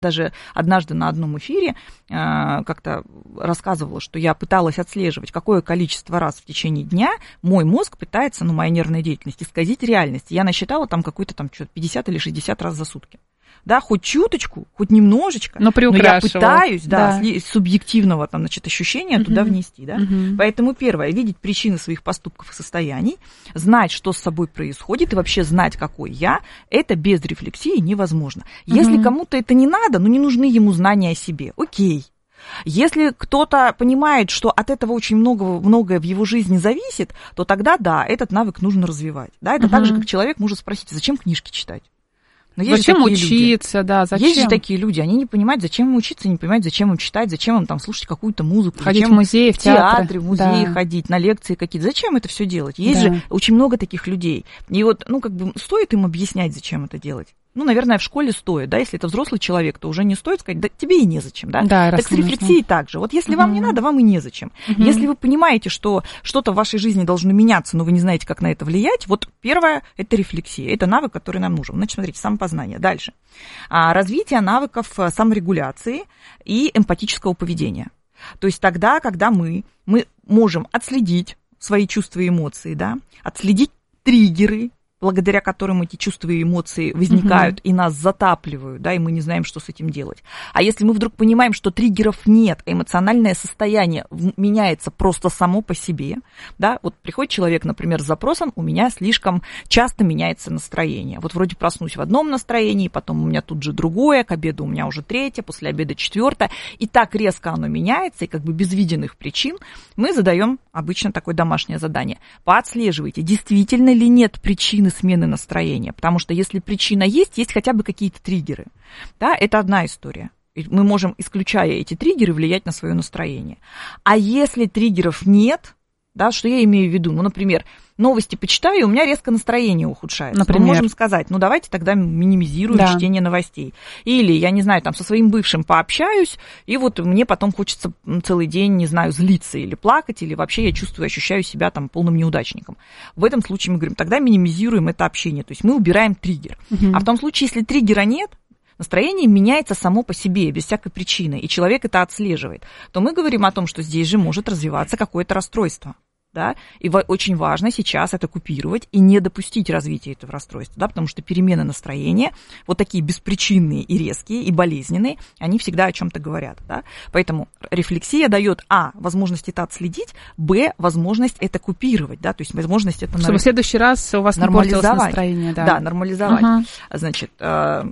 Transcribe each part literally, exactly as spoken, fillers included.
Даже однажды на одном эфире э, как-то рассказывала, что я пыталась отслеживать, какое количество раз в течение дня мой мозг пытается, ну, моя нервная деятельность, исказить реальность. Я насчитала там какой-то там что-то пятьдесят или шестьдесят раз за сутки. Да, хоть чуточку, хоть немножечко, но, но я пытаюсь, да, да. субъективного там, значит, ощущения uh-huh. туда внести. Да? Uh-huh. Поэтому первое, видеть причины своих поступков и состояний, знать, что с собой происходит, и вообще знать, какой я, это без рефлексии невозможно. Uh-huh. Если кому-то это не надо, ну, не нужны ему знания о себе, окей. Если кто-то понимает, что от этого очень много, многое в его жизни зависит, то тогда, да, этот навык нужно развивать. Да? Это uh-huh. так же, как человек может спросить, зачем книжки читать? Но зачем учиться, люди. Да, зачем? Есть же такие люди, они не понимают, зачем им учиться, не понимают, зачем им читать, зачем им там слушать какую-то музыку, ходить зачем в музеи, в театры, театры, в музеи да. ходить, на лекции какие-то. Зачем это все делать? Есть да. же очень много таких людей. И вот, ну, как бы стоит им объяснять, зачем это делать. Ну, наверное, в школе стоит, да, если это взрослый человек, то уже не стоит сказать, да тебе и незачем, да. да так с рефлексией так же. Вот если uh-huh. вам не надо, вам и незачем. Uh-huh. Если вы понимаете, что что-то в вашей жизни должно меняться, но вы не знаете, как на это влиять, вот первое – это рефлексия, это навык, который нам нужен. Значит, смотрите, самопознание. Дальше. А, развитие навыков саморегуляции и эмпатического поведения. То есть тогда, когда мы, мы можем отследить свои чувства и эмоции, да, отследить триггеры, благодаря которым эти чувства и эмоции возникают uh-huh. и нас затапливают, да, и мы не знаем, что с этим делать. А если мы вдруг понимаем, что триггеров нет, а эмоциональное состояние меняется просто само по себе, да, вот приходит человек, например, с запросом, у меня слишком часто меняется настроение. Вот вроде проснусь в одном настроении, потом у меня тут же другое, к обеду у меня уже третье, после обеда четвертое, и так резко оно меняется, и как бы без виденных причин мы задаем обычно такое домашнее задание. Поотслеживайте, действительно ли нет причины смены настроения, потому что если причина есть, есть хотя бы какие-то триггеры. Да, это одна история. Мы можем, исключая эти триггеры, влиять на свое настроение. А если триггеров нет, да, что я имею в виду? Ну, например, новости почитаю, и у меня резко настроение ухудшается. Например? Мы можем сказать, ну, давайте тогда минимизируем да. чтение новостей. Или, я не знаю, там, со своим бывшим пообщаюсь, и вот мне потом хочется целый день, не знаю, злиться или плакать, или вообще я чувствую, ощущаю себя там полным неудачником. В этом случае мы говорим, тогда минимизируем это общение, то есть мы убираем триггер. Угу. А в том случае, если триггера нет, настроение меняется само по себе, без всякой причины, и человек это отслеживает, то мы говорим о том, что здесь же может развиваться какое-то расстройство. Да? И очень важно сейчас это купировать и не допустить развития этого расстройства, да? Потому что перемены настроения, вот такие беспричинные и резкие, и болезненные, они всегда о чем-то говорят. Да? Поэтому рефлексия дает, а, возможность это отследить, б, возможность это купировать, да? То есть возможность это... Чтобы нар... в следующий раз у вас не портилось настроение. Да, да нормализовать. Ага. Значит... Э...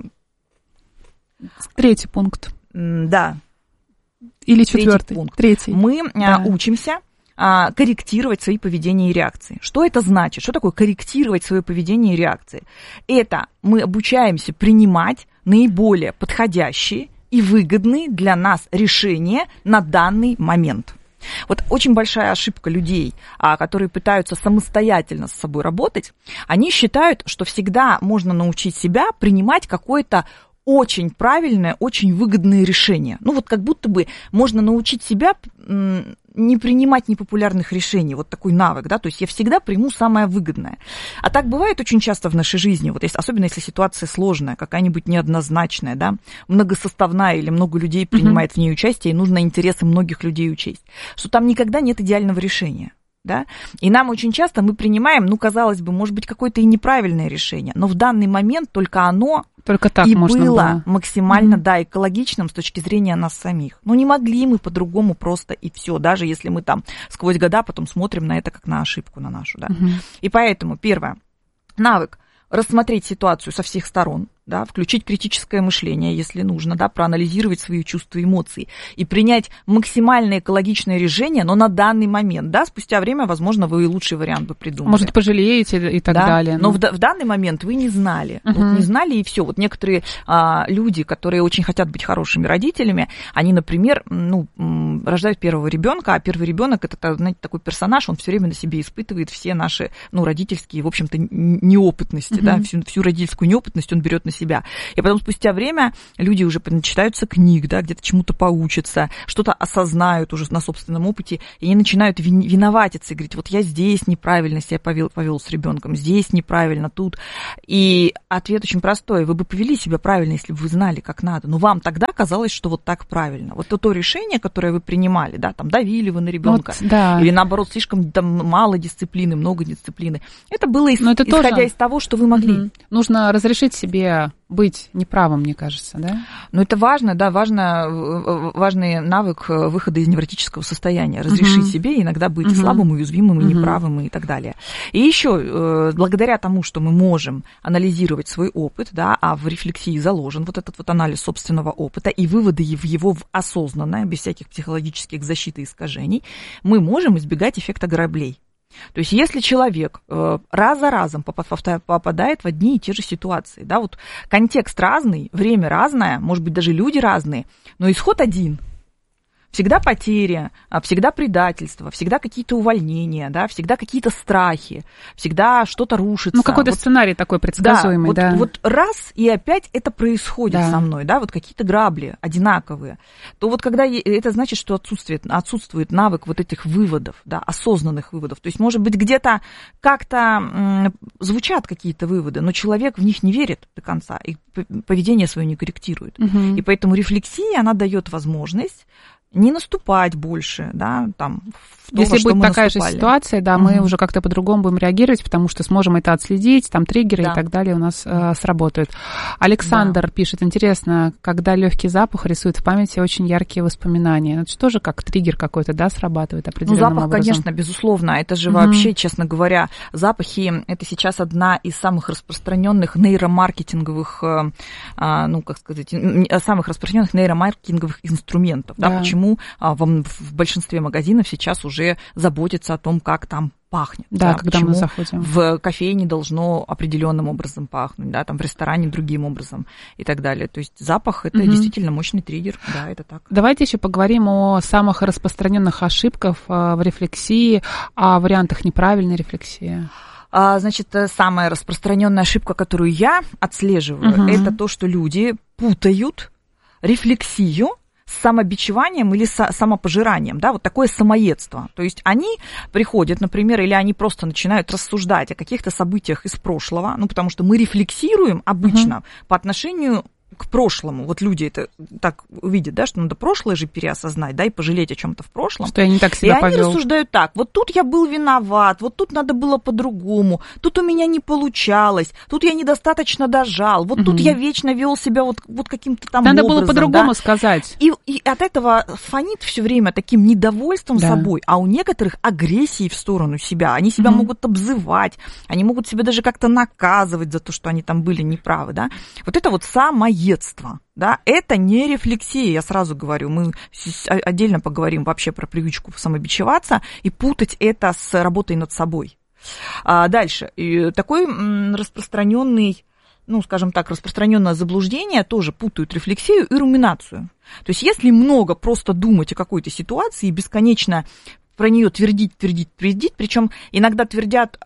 Третий пункт. Да. Или четвертый. Третий пункт. Третий. Мы да. учимся корректировать свои поведения и реакции. Что это значит? Что такое корректировать свое поведение и реакции? Это мы обучаемся принимать наиболее подходящие и выгодные для нас решения на данный момент. Вот очень большая ошибка людей, которые пытаются самостоятельно с собой работать, они считают, что всегда можно научить себя принимать какое-то очень правильное, очень выгодное решение. Ну вот как будто бы можно научить себя не принимать непопулярных решений, вот такой навык, да, то есть я всегда приму самое выгодное. А так бывает очень часто в нашей жизни, вот если, особенно если ситуация сложная, какая-нибудь неоднозначная, да, многосоставная или много людей принимает mm-hmm. в ней участие, и нужно интересы многих людей учесть, что там никогда нет идеального решения. Да? И нам очень часто мы принимаем, ну, казалось бы, может быть, какое-то и неправильное решение, но в данный момент только оно только так и можно было, было максимально, mm-hmm. да, экологичным с точки зрения нас самих. Ну, не могли мы по-другому просто и все, даже если мы там сквозь года потом смотрим на это как на ошибку на нашу, да. Mm-hmm. И поэтому, первое, навык рассмотреть ситуацию со всех сторон, да, включить критическое мышление, если нужно, да, проанализировать свои чувства и эмоции и принять максимально экологичное решение, но на данный момент, да, спустя время, возможно, вы лучший вариант бы придумали. Может, пожалеете и так да? далее. Но, но в, в данный момент вы не знали, uh-huh. вот не знали и все. Вот некоторые а, люди, которые очень хотят быть хорошими родителями, они, например, ну, рождают первого ребенка, а первый ребенок это, знаете, такой персонаж, он все время на себе испытывает все наши, ну, родительские, в общем-то, неопытности, uh-huh. да, всю, всю родительскую неопытность он берет на себя. себя. И потом спустя время люди уже начитаются книг, да, где-то чему-то поучатся, что-то осознают уже на собственном опыте, и они начинают виноватиться и говорить, вот я здесь неправильно себя повел, повел с ребенком, здесь неправильно, тут. И ответ очень простой. Вы бы повели себя правильно, если бы вы знали, как надо. Но вам тогда казалось, что вот так правильно. Вот то, то решение, которое вы принимали, да, там давили вы на ребенка, вот, да. или наоборот, слишком там, мало дисциплины, много дисциплины. Это было из, это исходя тоже... из того, что вы могли. Угу. Нужно разрешить себе быть неправым, мне кажется, да? Ну, это важно, да, важно, важный навык выхода из невротического состояния. Разрешить uh-huh. себе иногда быть uh-huh. слабым, уязвимым, и uh-huh. неправым и так далее. И еще, благодаря тому, что мы можем анализировать свой опыт, да, а в рефлексии заложен вот этот вот анализ собственного опыта и выводы в его в осознанное, без всяких психологических защит и искажений, мы можем избегать эффекта граблей. То есть если человек э, раз за разом попадает в одни и те же ситуации, да, вот контекст разный, время разное, может быть, даже люди разные, но исход один. Всегда потери, всегда предательство, всегда какие-то увольнения, да, всегда какие-то страхи, всегда что-то рушится. Ну, какой-то вот, сценарий такой предсказуемый, да. да. Вот, вот раз, и опять это происходит да. со мной, да, вот какие-то грабли одинаковые. То вот когда это значит, что отсутствует, отсутствует навык вот этих выводов, да, осознанных выводов. То есть, может быть, где-то как-то м, звучат какие-то выводы, но человек в них не верит до конца и поведение свое не корректирует. Угу. И поэтому рефлексия, она дает возможность не наступать больше, да, там, в то, Если во что будет мы такая наступали. же ситуация, да, угу. мы уже как-то по-другому будем реагировать, потому что сможем это отследить, там триггеры да. и так далее у нас э, сработают. Александр да. пишет, интересно, когда легкий запах рисует в памяти очень яркие воспоминания. Это тоже как триггер какой-то, да, срабатывает определенным образом? Ну, запах, образом. конечно, безусловно. Это же угу. вообще, честно говоря, запахи, это сейчас одна из самых распространенных нейромаркетинговых, ну, как сказать, самых распространенных нейромаркетинговых инструментов. Да. Да, почему в большинстве магазинов сейчас уже заботятся о том, как там пахнет. Да, да, когда мы заходим. В кофейне должно определенным образом пахнуть, да, там в ресторане другим образом и так далее. То есть запах – это угу. действительно мощный триггер, да, это так. Давайте еще поговорим о самых распространенных ошибках в рефлексии, о вариантах неправильной рефлексии. Значит, самая распространенная ошибка, которую я отслеживаю, угу. это то, что люди путают рефлексию с самобичеванием или с самопожиранием, да, вот такое самоедство. То есть они приходят, например, или они просто начинают рассуждать о каких-то событиях из прошлого, ну, потому что мы рефлексируем обычно uh-huh. по отношению к прошлому. Вот люди это так видят, да, что надо прошлое же переосознать, да, и пожалеть о чем-то в прошлом. Что я не так себя и повел. И они рассуждают так: вот тут я был виноват, вот тут надо было по-другому, тут у меня не получалось, тут я недостаточно дожал, вот угу. тут я вечно вел себя вот, вот каким-то там надо образом. Надо было по-другому да? сказать. И, и от этого фонит все время таким недовольством да. собой, а у некоторых агрессией в сторону себя. Они себя угу. могут обзывать, они могут себя даже как-то наказывать за то, что они там были неправы, да. Вот это вот самоедство. Да, это не рефлексия, я сразу говорю, мы отдельно поговорим вообще про привычку самобичеваться и путать это с работой над собой. А дальше, и такой распространенный, ну, скажем так, распространенное заблуждение, тоже путают рефлексию и руминацию. То есть если много просто думать о какой-то ситуации и бесконечно про нее твердить, твердить, твердить, причем иногда твердят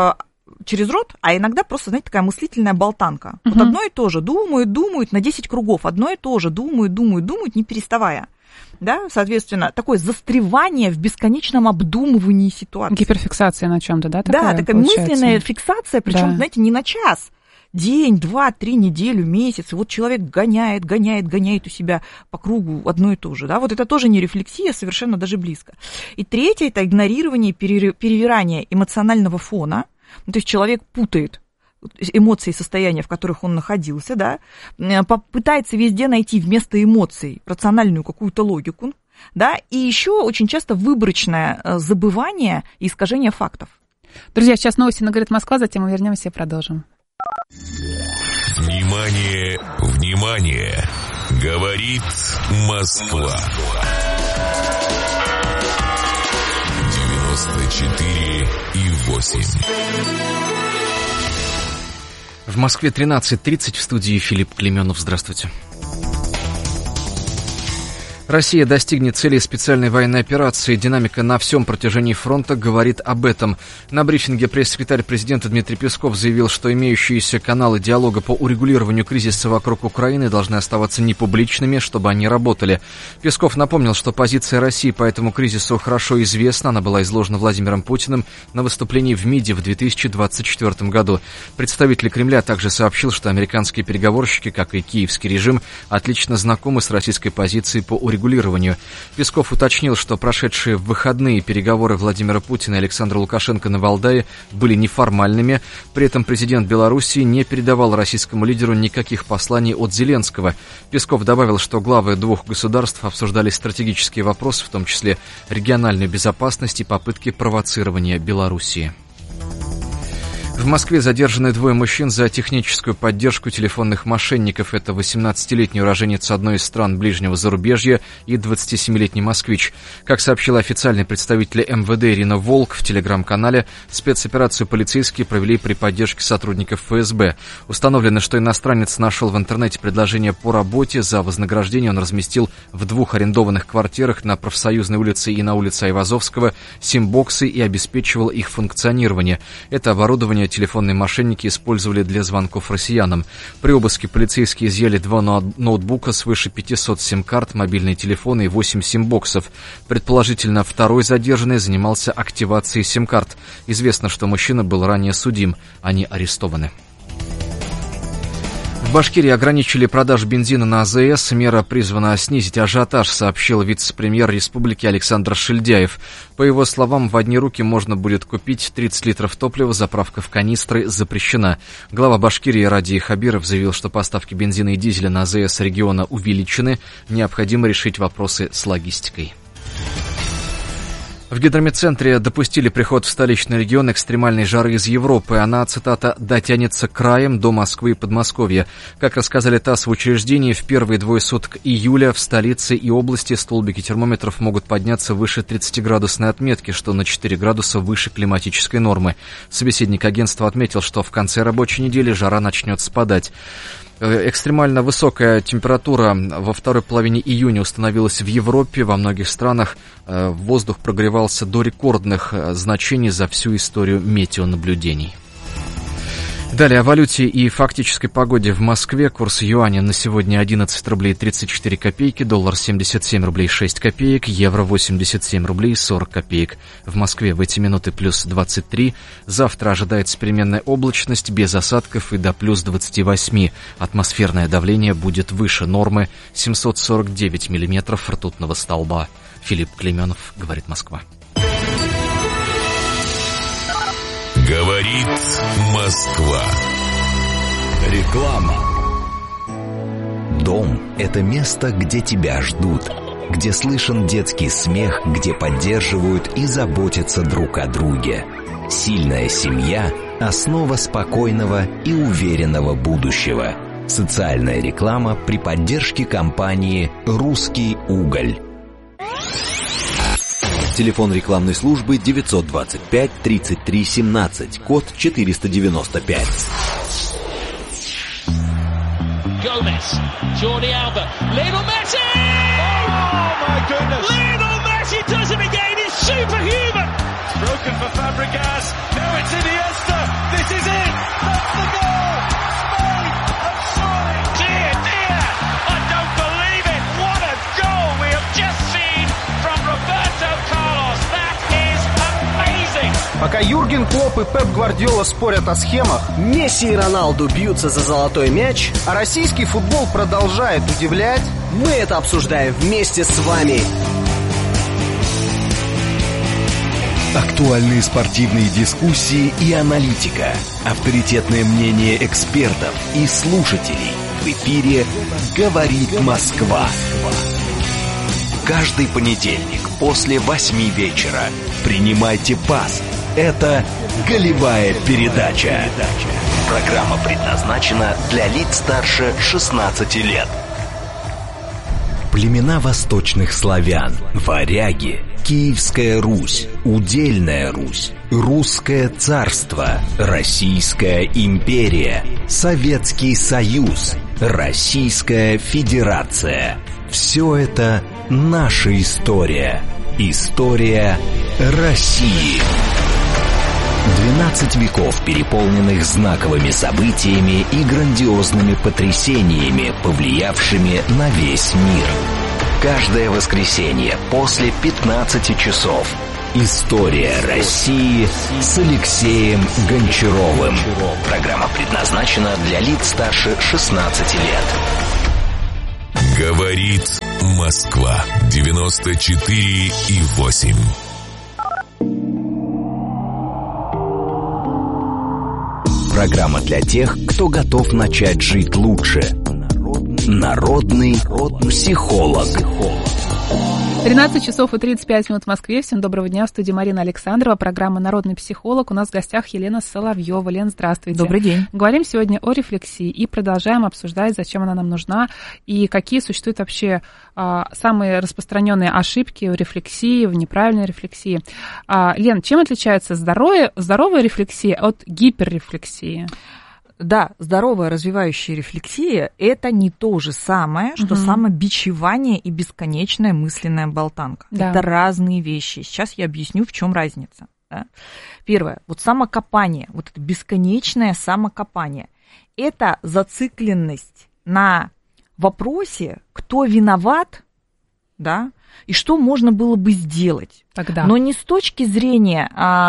через рот, а иногда просто, знаете, такая мыслительная болтанка. Uh-huh. Вот одно и то же думают, думают на десять кругов, одно и то же думают, думают, думают, не переставая. Да, соответственно, такое застревание в бесконечном обдумывании ситуации. Гиперфиксация на чем-то, да, такая, да, такая получается? Мысленная фиксация, причем, да. знаете, не на час, день, два, три, неделю, месяц, и вот человек гоняет, гоняет, гоняет у себя по кругу одно и то же, да, вот это тоже не рефлексия, совершенно даже близко. И третье – это игнорирование, перевирание эмоционального фона. Ну, то есть человек путает эмоции и состояния, в которых он находился, да, пытается везде найти вместо эмоций рациональную какую-то логику, да, и еще очень часто выборочное забывание и искажение фактов. Друзья, сейчас новости на «Говорит Москва», затем мы вернемся и продолжим. Внимание, внимание! Говорит Москва. девяносто четыре и восемь. В Москве тринадцать тридцать, в студии Филипп Клеменов. Здравствуйте. Россия достигнет целей специальной военной операции. Динамика на всем протяжении фронта говорит об этом. На брифинге пресс-секретарь президента Дмитрий Песков заявил, что имеющиеся каналы диалога по урегулированию кризиса вокруг Украины должны оставаться непубличными, чтобы они работали. Песков напомнил, что позиция России по этому кризису хорошо известна. Она была изложена Владимиром Путиным на выступлении в МИДе в две тысячи двадцать четвёртом году. Представитель Кремля также сообщил, что американские переговорщики, как и киевский режим, отлично знакомы с российской позицией по урегулированию. регулированию. Песков уточнил, что прошедшие в выходные переговоры Владимира Путина и Александра Лукашенко на Валдае были неформальными. При этом президент Белоруссии не передавал российскому лидеру никаких посланий от Зеленского. Песков добавил, что главы двух государств обсуждали стратегические вопросы, в том числе региональную безопасность и попытки провоцирования Белоруссии. В Москве задержаны двое мужчин за техническую поддержку телефонных мошенников. Это восемнадцатилетний уроженец одной из стран ближнего зарубежья и двадцатисемилетний москвич. Как сообщила официальный представитель эм вэ дэ Ирина Волк в телеграм-канале, спецоперацию полицейские провели при поддержке сотрудников эф эс бэ. Установлено, что иностранец нашел в интернете предложение по работе. За вознаграждение он разместил в двух арендованных квартирах на Профсоюзной улице и на улице Айвазовского сим-боксы и обеспечивал их функционирование. Это оборудование телефонные мошенники использовали для звонков россиянам. При обыске полицейские изъяли два ноутбука, свыше пятисот сим-карт, мобильные телефоны и восемь сим-боксов. Предположительно, второй задержанный занимался активацией сим-карт. Известно, что мужчина был ранее судим. Они арестованы. В Башкирии ограничили продажу бензина на а зэ эс. Мера призвана снизить ажиотаж, сообщил вице-премьер республики Александр Шильдяев. По его словам, в одни руки можно будет купить тридцать литров топлива, заправка в канистры запрещена. Глава Башкирии Ради Хабиров заявил, что поставки бензина и дизеля на а зэ эс региона увеличены. Необходимо решить вопросы с логистикой. В гидрометцентре допустили приход в столичный регион экстремальной жары из Европы. Она, цитата, «дотянется краем до Москвы и Подмосковья». Как рассказали ТАСС в учреждении, в первые двое суток июля в столице и области столбики термометров могут подняться выше тридцатиградусной отметки, что на четыре градуса выше климатической нормы. Собеседник агентства отметил, что в конце рабочей недели жара начнет спадать. Экстремально высокая температура во второй половине июня установилась в Европе. Во многих странах воздух прогревался до рекордных значений за всю историю метеонаблюдений. Далее о валюте и фактической погоде в Москве. Курс юаня на сегодня одиннадцать рублей тридцать четыре копейки, доллар семьдесят семь рублей шесть копеек, евро восемьдесят семь рублей сорок копеек. В Москве в эти минуты плюс двадцать три. Завтра ожидается переменная облачность без осадков и до плюс двадцати восьми. Атмосферное давление будет выше нормы семьсот сорок девять миллиметров ртутного столба. Филипп Клейменов, говорит Москва. Говорит Москва. Реклама. Дом – это место, где тебя ждут, где слышен детский смех, где поддерживают и заботятся друг о друге. Сильная семья – основа спокойного и уверенного будущего. Социальная реклама при поддержке компании «Русский уголь». Телефон рекламной службы девятьсот двадцать пять тридцать три семнадцать, код четыреста девяносто пять. Gomez, Jordi Alba, Lionel Messi! Oh my goodness! Lionel Messi does it again, he's superhuman! It's broken for Fabregas, now it's Iniesta, this is it! That's the goal! Spain have scored! Dear, dear, I don't believe it! What a goal we have just seen from Roberto Carlos! That is amazing! Пока Юрген Клопп и Пеп Гвардиола спорят о схемах, Месси и Роналду бьются за золотой мяч, а российский футбол продолжает удивлять, мы это обсуждаем вместе с вами. Актуальные спортивные дискуссии и аналитика, авторитетное мнение экспертов и слушателей. В эфире «Говорит Москва». Каждый понедельник после восьми вечера принимайте пас. Это «Голевая передача». Программа предназначена для лиц старше шестнадцати лет. Племена восточных славян, варяги, Киевская Русь, Удельная Русь, Русское царство, Российская империя, Советский Союз, Российская Федерация. Все это наша история. История России. двенадцать веков, переполненных знаковыми событиями и грандиозными потрясениями, повлиявшими на весь мир. Каждое воскресенье после пятнадцати часов. История России с Алексеем Гончаровым. Программа предназначена для лиц старше шестнадцати лет. Говорит Москва. девяносто четыре и восемь. Программа для тех, кто готов начать жить лучше. Народный психолог. тринадцать часов и тридцать пять минут в Москве. Всем доброго дня. В студии Марина Александрова. Программа «Народный психолог». У нас в гостях Елена Соловьева. Лен, здравствуйте. Добрый день. Говорим сегодня о рефлексии и продолжаем обсуждать, зачем она нам нужна и какие существуют вообще а, самые распространенные ошибки в рефлексии, в неправильной рефлексии. А, Лен, чем отличается здоровая, здоровая рефлексия от гиперрефлексии? Да, здоровая развивающая рефлексия – это не то же самое, что угу. самобичевание и бесконечная мысленная болтанка. Да. Это разные вещи. Сейчас я объясню, в чем разница. Да? Первое. Вот самокопание, вот это бесконечное самокопание – это зацикленность на вопросе, кто виноват, да, и что можно было бы сделать. Тогда. Но не с точки зрения,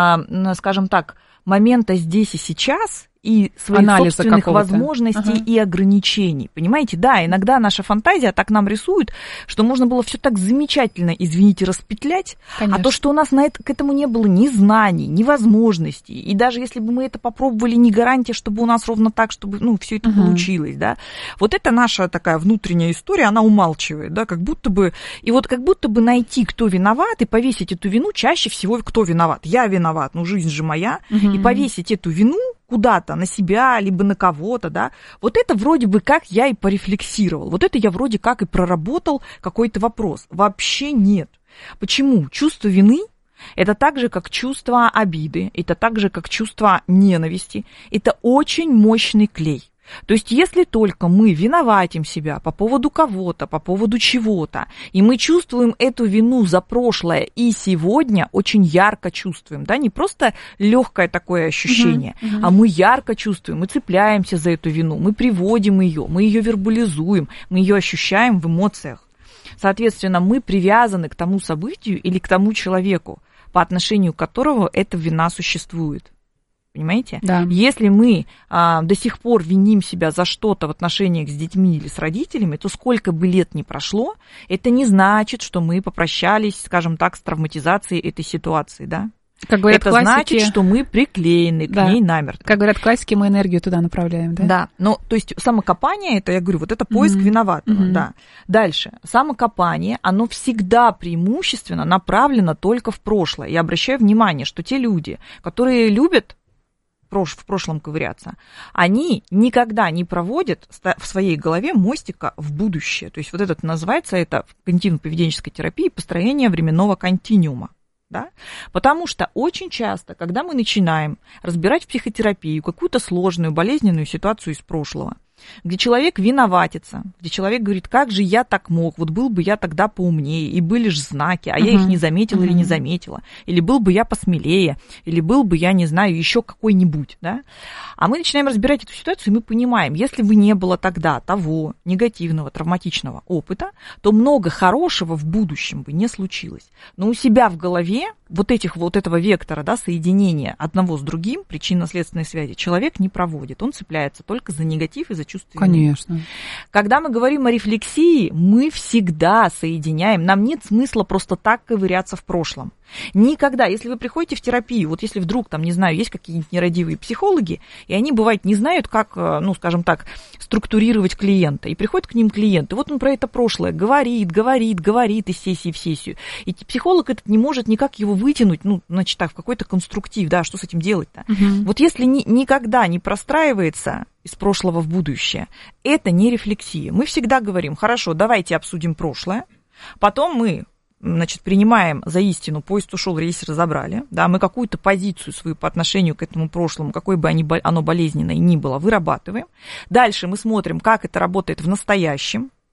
скажем так, момента здесь и сейчас – и своих Анализа собственных какого-то. возможностей ага. и ограничений. Понимаете, да, иногда наша фантазия так нам рисует, что можно было все так замечательно, извините, распетлять, Конечно. а то, что у нас на это, к этому не было ни знаний, ни возможностей, и даже если бы мы это попробовали, не гарантия, чтобы у нас ровно так, чтобы, ну, все это угу. получилось, да. Вот это наша такая внутренняя история, она умалчивает, да, как будто бы, и вот как будто бы найти, кто виноват, и повесить эту вину, чаще всего кто виноват. Я виноват, ну, жизнь же моя, угу. и повесить эту вину куда-то, на себя, либо на кого-то, да, вот это вроде бы как я и порефлексировал, вот это я вроде как и проработал какой-то вопрос. Вообще нет. Почему? Чувство вины – это так же, как чувство обиды, это так же, как чувство ненависти, это очень мощный клей. То есть, если только мы виноватим себя по поводу кого-то, по поводу чего-то, и мы чувствуем эту вину за прошлое и сегодня очень ярко чувствуем, да, не просто легкое такое ощущение, uh-huh, uh-huh. а мы ярко чувствуем, мы цепляемся за эту вину, мы приводим ее, мы ее вербализуем, мы ее ощущаем в эмоциях. Соответственно, мы привязаны к тому событию или к тому человеку, по отношению к которому эта вина существует. Понимаете? Да. Если мы а, до сих пор виним себя за что-то в отношениях с детьми или с родителями, то сколько бы лет ни прошло, это не значит, что мы попрощались, скажем так, с травматизацией этой ситуации, да? Как говорят это классики, значит, что мы приклеены да. к ней намертво. Как говорят классики, мы энергию туда направляем, да? Да, но то есть самокопание, это, я говорю, вот это поиск mm-hmm. виноватого, mm-hmm. да. Дальше, самокопание, оно всегда преимущественно направлено только в прошлое. Я обращаю внимание, что те люди, которые любят в прошлом ковыряться, они никогда не проводят в своей голове мостика в будущее. То есть вот это называется, это в когнитивно-поведенческой терапии построение временного континуума. Да? Потому что очень часто, когда мы начинаем разбирать в психотерапию какую-то сложную, болезненную ситуацию из прошлого, где человек виноватится, где человек говорит, как же я так мог, вот был бы я тогда поумнее, и были же знаки, а uh-huh. я их не заметила uh-huh. или не заметила, или был бы я посмелее, или был бы я, не знаю, еще какой-нибудь, да? А мы начинаем разбирать эту ситуацию, и мы понимаем, если бы не было тогда того негативного, травматичного опыта, то много хорошего в будущем бы не случилось. Но у себя в голове вот, этих, вот этого вектора, да, соединения одного с другим, причинно-следственной связи, человек не проводит, он цепляется только за негатив и за чувство вины. Конечно. Когда мы говорим о рефлексии, мы всегда соединяем, нам нет смысла просто так ковыряться в прошлом. Никогда, если вы приходите в терапию, вот если вдруг, там, не знаю, есть какие-нибудь нерадивые психологи, и они, бывает, не знают, как, ну, скажем так, структурировать клиента, и приходит к ним клиент, и вот он про это прошлое говорит, говорит, говорит из сессии в сессию, и психолог этот не может никак его вытянуть, ну, значит, так, в какой-то конструктив, да, что с этим делать-то? Угу. Вот если ни, никогда не простраивается из прошлого в будущее, это не рефлексия. Мы всегда говорим, хорошо, давайте обсудим прошлое, потом мы значит, принимаем за истину, поезд ушел, рейс разобрали, да, мы какую-то позицию свою по отношению к этому прошлому, какой бы оно болезненное ни было, вырабатываем. Дальше мы смотрим, как это работает в настоящем,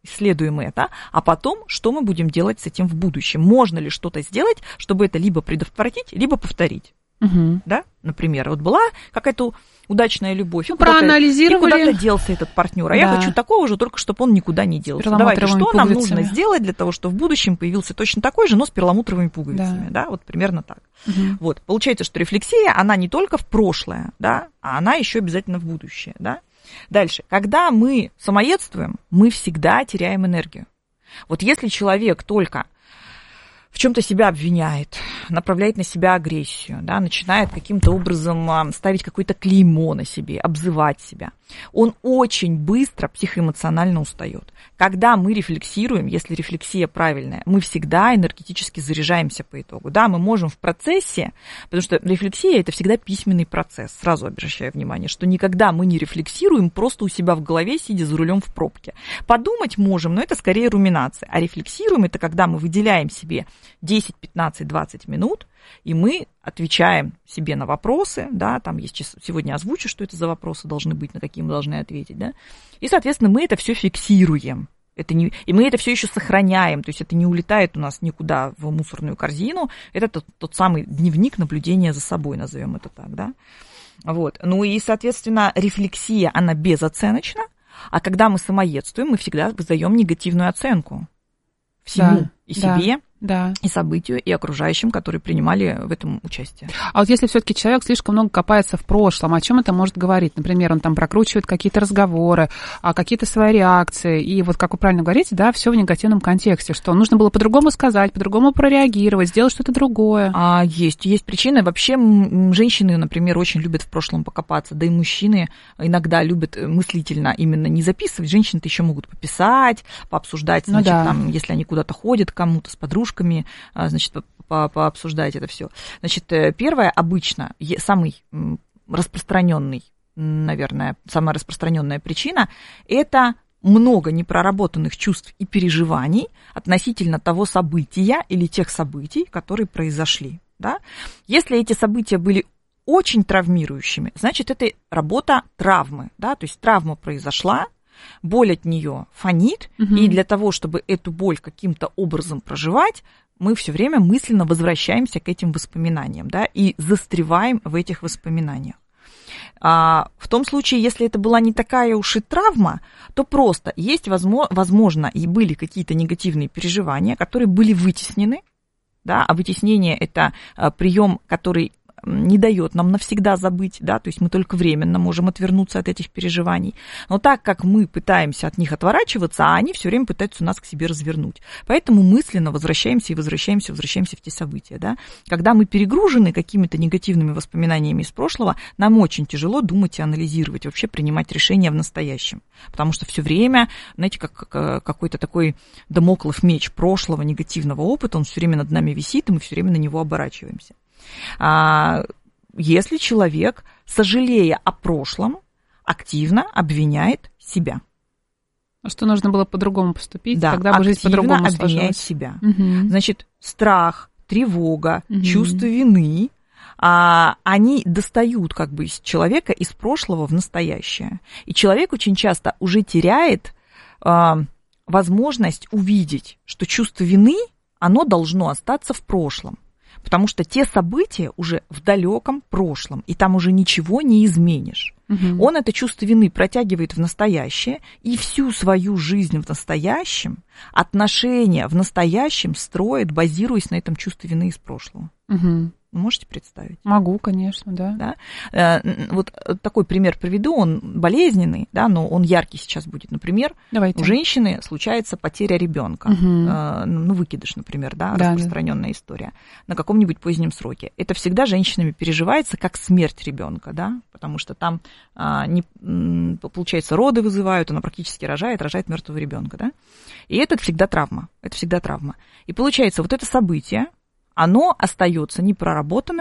исследуем это, а потом, что мы будем делать с этим в будущем. Можно ли что-то сделать, чтобы это либо предотвратить, либо повторить. Угу. Да? Например, вот была какая-то удачная любовь, ну, и проанализировали. Куда-то, и куда-то делся этот партнер. А да. я хочу такого же, только чтобы он никуда не делся. Давайте, что пуговицами. Нам нужно сделать для того, чтобы в будущем появился точно такой же, но с перламутровыми пуговицами. Да, да? Вот примерно так. Угу. Вот. Получается, что рефлексия, она не только в прошлое, да, а она еще обязательно в будущее. Да? Дальше. Когда мы самоедствуем, мы всегда теряем энергию. Вот если человек только в чем-то себя обвиняет, направляет на себя агрессию, да, начинает каким-то образом ставить какое-то клеймо на себе, обзывать себя, он очень быстро психоэмоционально устает. Когда мы рефлексируем, если рефлексия правильная, мы всегда энергетически заряжаемся по итогу. Да, мы можем в процессе, потому что рефлексия – это всегда письменный процесс. Сразу обращаю внимание, что никогда мы не рефлексируем просто у себя в голове, сидя за рулем в пробке. Подумать можем, но это скорее руминация. А рефлексируем – это когда мы выделяем себе десять, пятнадцать, двадцать минут, и мы отвечаем себе на вопросы, да, там есть, сегодня озвучу, что это за вопросы должны быть, на какие мы должны ответить, да, и, соответственно, мы это все фиксируем, это не, и мы это все еще сохраняем, то есть это не улетает у нас никуда в мусорную корзину, это тот, тот самый дневник наблюдения за собой, назовем это так, да, вот, ну и, соответственно, рефлексия, она безоценочна, а когда мы самоедствуем, мы всегда выдаем негативную оценку всему, да, и да. себе, Да. и событию, и окружающим, которые принимали в этом участие. А вот если все-таки человек слишком много копается в прошлом, о чем это может говорить? Например, он там прокручивает какие-то разговоры, какие-то свои реакции, и вот, как вы правильно говорите, да, все в негативном контексте, что нужно было по-другому сказать, по-другому прореагировать, сделать что-то другое. А, есть, есть причины. Вообще женщины, например, очень любят в прошлом покопаться, да и мужчины иногда любят мыслительно именно не записывать. Женщины-то еще могут пописать, пообсуждать, значит, ну, да. там, если они куда-то ходят кому-то с подружками, значит, по пообсуждать это все. Значит, первое, обычно, самый распространенный, наверное, самая распространенная причина – это много непроработанных чувств и переживаний относительно того события или тех событий, которые произошли. Да? Если эти события были очень травмирующими, значит, это работа травмы. Да? То есть травма произошла, боль от нее фонит, угу. и для того, чтобы эту боль каким-то образом проживать, мы все время мысленно возвращаемся к этим воспоминаниям, да, и застреваем в этих воспоминаниях. А в том случае, если это была не такая уж и травма, то просто есть, возможно, и были какие-то негативные переживания, которые были вытеснены, да, а вытеснение – это прием, который не дает нам навсегда забыть, да, то есть мы только временно можем отвернуться от этих переживаний. Но так как мы пытаемся от них отворачиваться, а они все время пытаются нас к себе развернуть. Поэтому мысленно возвращаемся и возвращаемся, возвращаемся в те события, да. Когда мы перегружены какими-то негативными воспоминаниями из прошлого, нам очень тяжело думать и анализировать, вообще принимать решения в настоящем. Потому что все время, знаете, как какой-то такой дамоклов меч прошлого негативного опыта, он все время над нами висит, и мы все время на него оборачиваемся. Если человек, сожалея о прошлом, активно обвиняет себя. Что нужно было по-другому поступить, да, тогда бы жизнь по-другому сложилась. Обвиняет себя. Угу. Значит, страх, тревога, угу. чувство вины, а, они достают как бы из человека из прошлого в настоящее. И человек очень часто уже теряет а, возможность увидеть, что чувство вины, оно должно остаться в прошлом. Потому что те события уже в далеком прошлом, и там уже ничего не изменишь. Угу. Он это чувство вины протягивает в настоящее, и всю свою жизнь в настоящем, отношения в настоящем строит, базируясь на этом чувстве вины из прошлого. Угу. Можете представить? Могу, конечно, да. да? Вот такой пример приведу, он болезненный, да, но он яркий сейчас будет. Например, Давайте. У женщины случается потеря ребенка, угу. ну, выкидыш, например, да, да распространенная да. история, на каком-нибудь позднем сроке. Это всегда женщинами переживается как смерть ребенка, да, потому что там, не, получается, роды вызывают, она практически рожает, рожает мертвого ребенка, да, и это всегда травма, это всегда травма. И получается, вот это событие, оно остается непроработанным в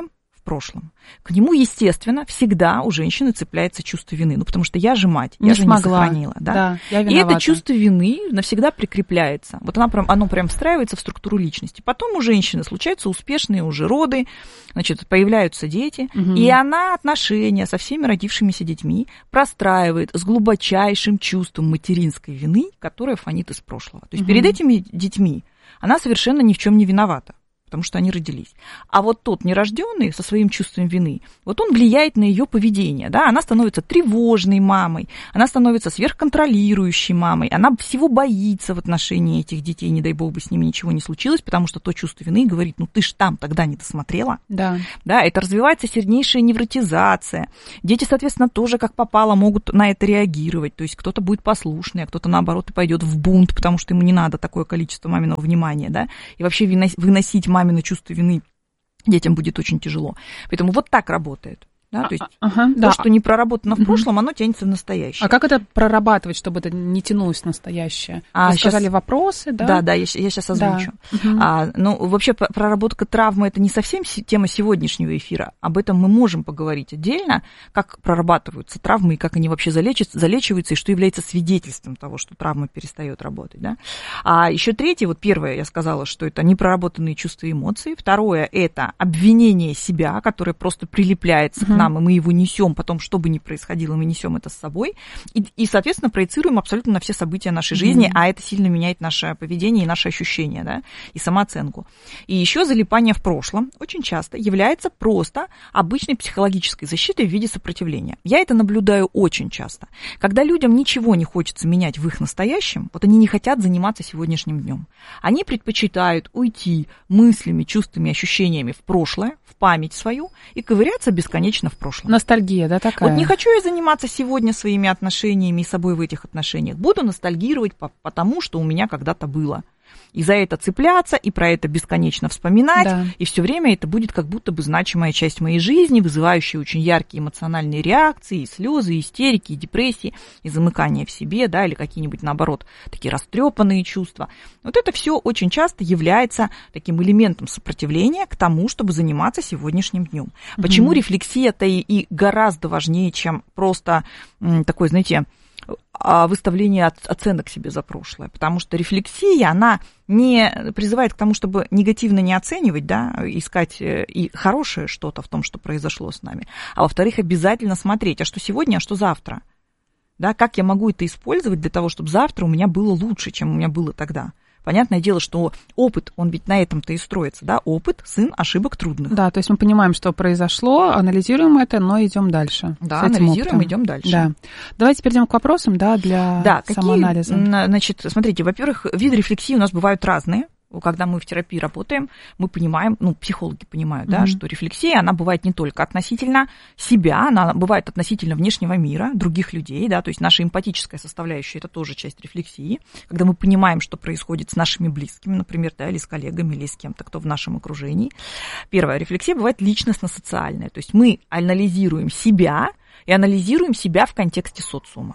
прошлом, к нему, естественно, всегда у женщины цепляется чувство вины. Ну, потому что я же мать, я не же смогла. не сохранила. Да? Да, я и это чувство вины навсегда прикрепляется. Вот она прям, оно прям встраивается в структуру личности. Потом у женщины случаются успешные уже роды, значит, появляются дети, угу. и она отношения со всеми родившимися детьми простраивает с глубочайшим чувством материнской вины, которая фонит из прошлого. То есть угу. перед этими детьми она совершенно ни в чем не виновата, потому что они родились. А вот тот нерожденный со своим чувством вины, вот он влияет на ее поведение, да, она становится тревожной мамой, она становится сверхконтролирующей мамой, она всего боится в отношении этих детей, не дай бог бы с ними ничего не случилось, потому что то чувство вины говорит, ну ты ж там тогда не досмотрела. Да. Да, это развивается сильнейшая невротизация. Дети, соответственно, тоже как попало могут на это реагировать, то есть кто-то будет послушный, а кто-то, наоборот, и пойдет в бунт, потому что ему не надо такое количество маминого внимания, да, и вообще выносить маму именно чувство вины детям будет очень тяжело. Поэтому вот так работает. Да? То есть ага, то, да. что не проработано в прошлом, оно тянется в настоящее. А как это прорабатывать, чтобы это не тянулось в настоящее? А, Вы сейчас... сказали вопросы, да? Да, да, я, я сейчас озвучу. Да. А, ну, вообще, проработка травмы – это не совсем тема сегодняшнего эфира. Об этом мы можем поговорить отдельно, как прорабатываются травмы, и как они вообще залечат, залечиваются, и что является свидетельством того, что травма перестает работать. Да? А еще третье, вот первое, я сказала, что это непроработанные чувства и эмоции. Второе – это обвинение себя, которое просто прилепляется угу. к нам, и мы его несем, потом, что бы ни происходило, мы несем это с собой, и, и соответственно, проецируем абсолютно на все события нашей жизни, mm-hmm. а это сильно меняет наше поведение и наши ощущения, да, и самооценку. И еще залипание в прошлом очень часто является просто обычной психологической защитой в виде сопротивления. Я это наблюдаю очень часто. Когда людям ничего не хочется менять в их настоящем, вот они не хотят заниматься сегодняшним днем. Они предпочитают уйти мыслями, чувствами, ощущениями в прошлое, в память свою и ковыряться бесконечно в прошлом. Ностальгия, да, такая? Вот не хочу я заниматься сегодня своими отношениями и собой в этих отношениях. Буду ностальгировать по, по тому, что у меня когда-то было. И за это цепляться, и про это бесконечно вспоминать, да. и все время это будет как будто бы значимая часть моей жизни, вызывающая очень яркие эмоциональные реакции, и слезы, и истерики, и депрессии, и замыкание в себе, да, или какие-нибудь, наоборот, такие растрепанные чувства. Вот это все очень часто является таким элементом сопротивления к тому, чтобы заниматься сегодняшним днем. Mm-hmm. Почему рефлексия-то и, и гораздо важнее, чем просто м, такой, знаете, выставление оценок себе за прошлое, потому что рефлексия, она не призывает к тому, чтобы негативно не оценивать, да, искать и хорошее что-то в том, что произошло с нами, а во-вторых, обязательно смотреть, а что сегодня, а что завтра, да, как я могу это использовать для того, чтобы завтра у меня было лучше, чем у меня было тогда. Понятное дело, что опыт, он ведь на этом-то и строится, да, опыт, сын ошибок трудных. Да, то есть мы понимаем, что произошло, анализируем это, но идем дальше. Да, анализируем, опытом. идем дальше. Да. Давайте перейдем к вопросам, да, для да, самоанализа. Какие, значит, смотрите, во-первых, виды рефлексии у нас бывают разные. Когда мы в терапии работаем, мы понимаем, ну, психологи понимают, да, mm-hmm. что рефлексия, она бывает не только относительно себя, она бывает относительно внешнего мира, других людей, да, то есть наша эмпатическая составляющая, это тоже часть рефлексии, когда мы понимаем, что происходит с нашими близкими, например, да, или с коллегами, или с кем-то, кто в нашем окружении. Первая рефлексия бывает личностно-социальная, то есть мы анализируем себя и анализируем себя в контексте социума.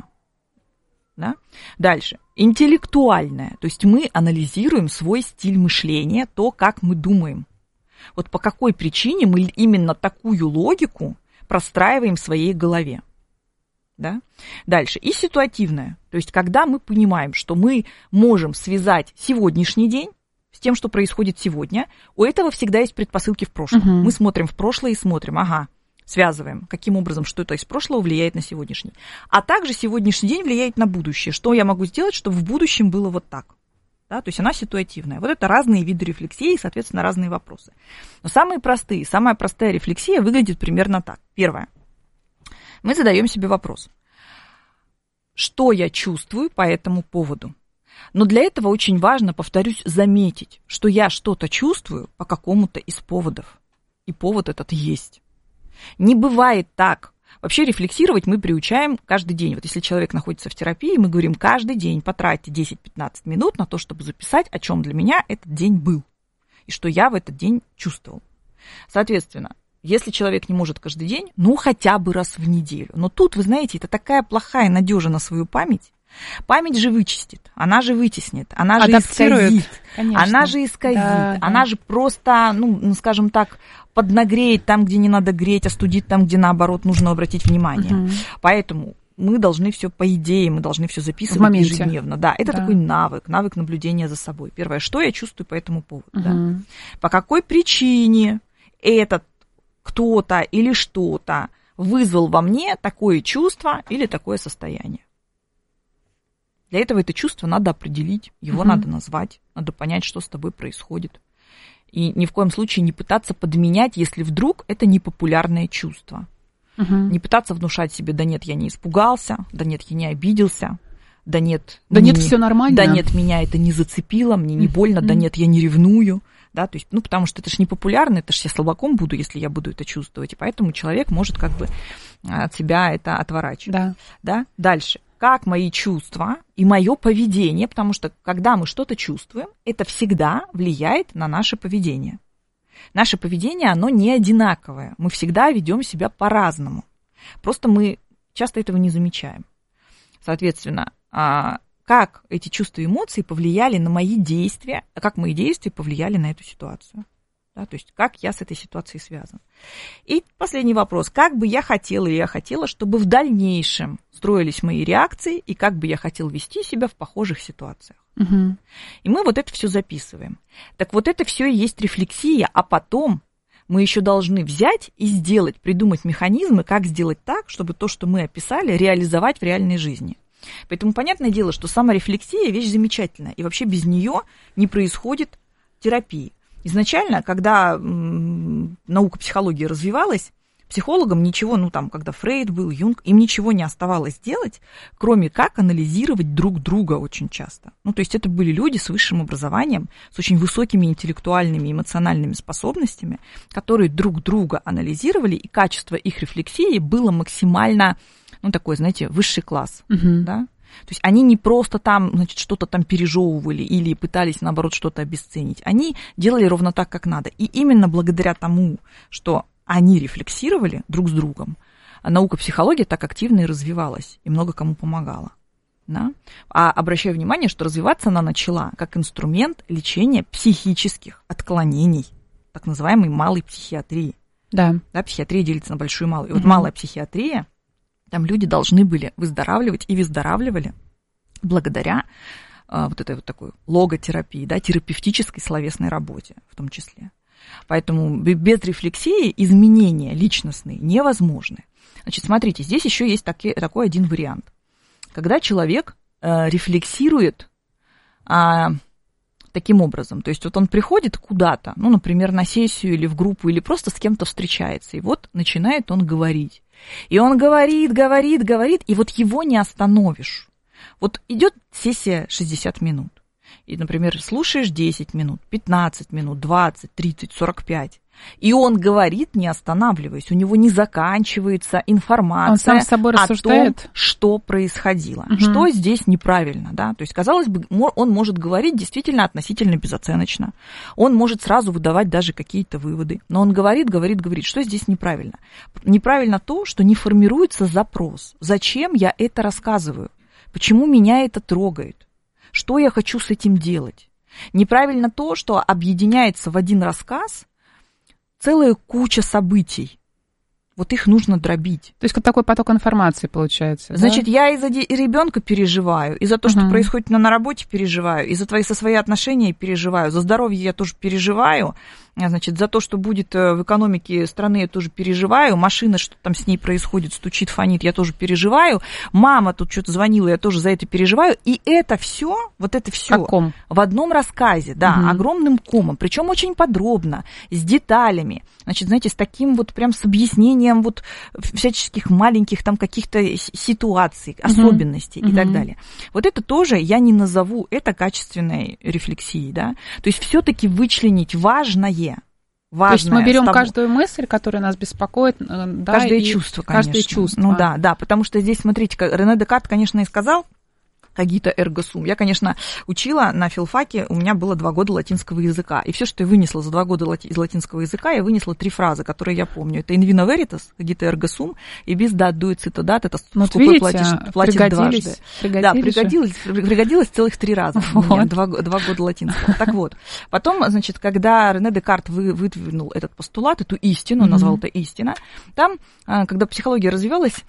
Да? Дальше. Интеллектуальное. То есть мы анализируем свой стиль мышления, то, как мы думаем. Вот по какой причине мы именно такую логику простраиваем в своей голове. Да? Дальше. И ситуативное. То есть когда мы понимаем, что мы можем связать сегодняшний день с тем, что происходит сегодня, у этого всегда есть предпосылки в прошлом. Uh-huh. Мы смотрим в прошлое и смотрим, ага, связываем, каким образом что-то из прошлого влияет на сегодняшний. А также сегодняшний день влияет на будущее. Что я могу сделать, чтобы в будущем было вот так? Да, то есть она ситуативная. Вот это разные виды рефлексии и, соответственно, разные вопросы. Но самые простые, самая простая рефлексия выглядит примерно так. Первое. Мы задаем себе вопрос. Что я чувствую по этому поводу? Но для этого очень важно, повторюсь, заметить, что я что-то чувствую по какому-то из поводов. И повод этот есть. Не бывает так. Вообще рефлексировать мы приучаем каждый день. Вот если человек находится в терапии, мы говорим, каждый день потратьте десять-пятнадцать минут на то, чтобы записать, о чем для меня этот день был. И что я в этот день чувствовал. Соответственно, если человек не может каждый день, ну хотя бы раз в неделю. Но тут, вы знаете, это такая плохая надежда на свою память. Память же вычистит, она же вытеснит, она же исказит, конечно. она же исказит, да, она да. же просто, ну, скажем так, поднагреет там, где не надо греть, остудит там, где, наоборот, нужно обратить внимание. Угу. Поэтому мы должны все, по идее, мы должны все записывать ежедневно. Да, это да. такой навык, навык наблюдения за собой. Первое, что я чувствую по этому поводу, угу. да? По какой причине этот кто-то или что-то вызвал во мне такое чувство или такое состояние. Для этого это чувство надо определить, его угу. надо назвать, надо понять, что с тобой происходит. И ни в коем случае не пытаться подменять, если вдруг это непопулярное чувство. Угу. Не пытаться внушать себе, да нет, я не испугался, да нет, я не обиделся, да нет... Да не, нет, все нормально. Да нет, меня это не зацепило, мне не больно, угу. да нет, я не ревную. Да, то есть, ну, потому что это же не популярно, это же я слабаком буду, если я буду это чувствовать. И поэтому человек может как бы от себя это отворачивать. Да. Да? Дальше. Как мои чувства и мое поведение, потому что когда мы что-то чувствуем, это всегда влияет на наше поведение. Наше поведение, оно не одинаковое. Мы всегда ведем себя по-разному. Просто мы часто этого не замечаем. Соответственно, как эти чувства и эмоции повлияли на мои действия, как мои действия повлияли на эту ситуацию. Да, то есть, как я с этой ситуацией связан. И последний вопрос. Как бы я хотела или я хотела, чтобы в дальнейшем строились мои реакции, и как бы я хотел вести себя в похожих ситуациях. Угу. И мы вот это все записываем. Так вот это все и есть рефлексия, а потом мы еще должны взять и сделать, придумать механизмы, как сделать так, чтобы то, что мы описали, реализовать в реальной жизни. Поэтому понятное дело, что саморефлексия вещь замечательная, и вообще без нее не происходит терапии. Изначально, когда м, наука психологии развивалась, психологам ничего, ну там, когда Фрейд был, Юнг, им ничего не оставалось делать, кроме как анализировать друг друга очень часто. Ну, то есть это были люди с высшим образованием, с очень высокими интеллектуальными, эмоциональными способностями, которые друг друга анализировали, и качество их рефлексии было максимально, ну, такой, знаете, высший класс, угу. да. То есть они не просто там, значит, что-то там пережевывали или пытались, наоборот, что-то обесценить. Они делали ровно так, как надо. И именно благодаря тому, что они рефлексировали друг с другом, наука психологии так активно и развивалась, и много кому помогала. Да? А обращаю внимание, что развиваться она начала как инструмент лечения психических отклонений, так называемой малой психиатрии. Да. Да, психиатрия делится на большую и малую. И вот малая психиатрия, там люди должны были выздоравливать и выздоравливали благодаря а, вот этой вот такой логотерапии, да, терапевтической словесной работе в том числе. Поэтому без рефлексии изменения личностные невозможны. Значит, смотрите, здесь еще есть таки, такой один вариант. Когда человек а, рефлексирует а, таким образом, то есть вот он приходит куда-то, ну, например, на сессию или в группу, или просто с кем-то встречается, и вот начинает он говорить. И он говорит, говорит, говорит, и вот его не остановишь. Вот идет сессия шестьдесят минут. И, например, слушаешь десять минут, пятнадцать минут, двадцать, тридцать, сорок пять. И он говорит, не останавливаясь, у него не заканчивается информация он сам с собой рассуждает. О том, что происходило, угу. что здесь неправильно. Да? То есть, казалось бы, он может говорить действительно относительно безоценочно, он может сразу выдавать даже какие-то выводы, но он говорит, говорит, говорит, что здесь неправильно. Неправильно то, что не формируется запрос. Зачем я это рассказываю? Почему меня это трогает? Что я хочу с этим делать? Неправильно то, что объединяется в один рассказ целая куча событий. Вот их нужно дробить. То есть как такой поток информации получается. Значит, да? я и за ребенка переживаю, и за то, что uh-huh. происходит на работе, переживаю, и за твои со свои отношения переживаю, за здоровье я тоже переживаю. Значит, за то, что будет в экономике страны, я тоже переживаю. Машина, что там с ней происходит, стучит, фонит, я тоже переживаю. Мама тут что-то звонила, я тоже за это переживаю. И это все, вот это все в одном рассказе, да, угу. огромным комом, причем очень подробно, с деталями. Значит, знаете, с таким вот прям с объяснением вот всяческих маленьких там каких-то ситуаций, угу. особенностей угу. и так далее. Вот это тоже я не назову это качественной рефлексией, да. То есть все-таки вычленить важное. Важное, то есть мы берем каждую мысль, которая нас беспокоит, да, каждое чувство, конечно. Каждое чувство. Ну да, да, потому что здесь, смотрите, Рене Декарт, конечно, и сказал, Когито эрго сум. Я, конечно, учила на филфаке, у меня было два года латинского языка. И все, что я вынесла за два года лати- из латинского языка, я вынесла три фразы, которые я помню. Это in vino veritas, когито эрго сум, и bis dat duit citadat, это вот скупой видите, платишь, платишь дважды. Пригодились Да, пригодилось, пригодилось целых три раза. Вот. У меня два, два года латинского. Так вот, потом, значит, когда Рене Декарт вы, выдвинул этот постулат, эту истину, mm-hmm. назвал это истина, там, когда психология развивалась,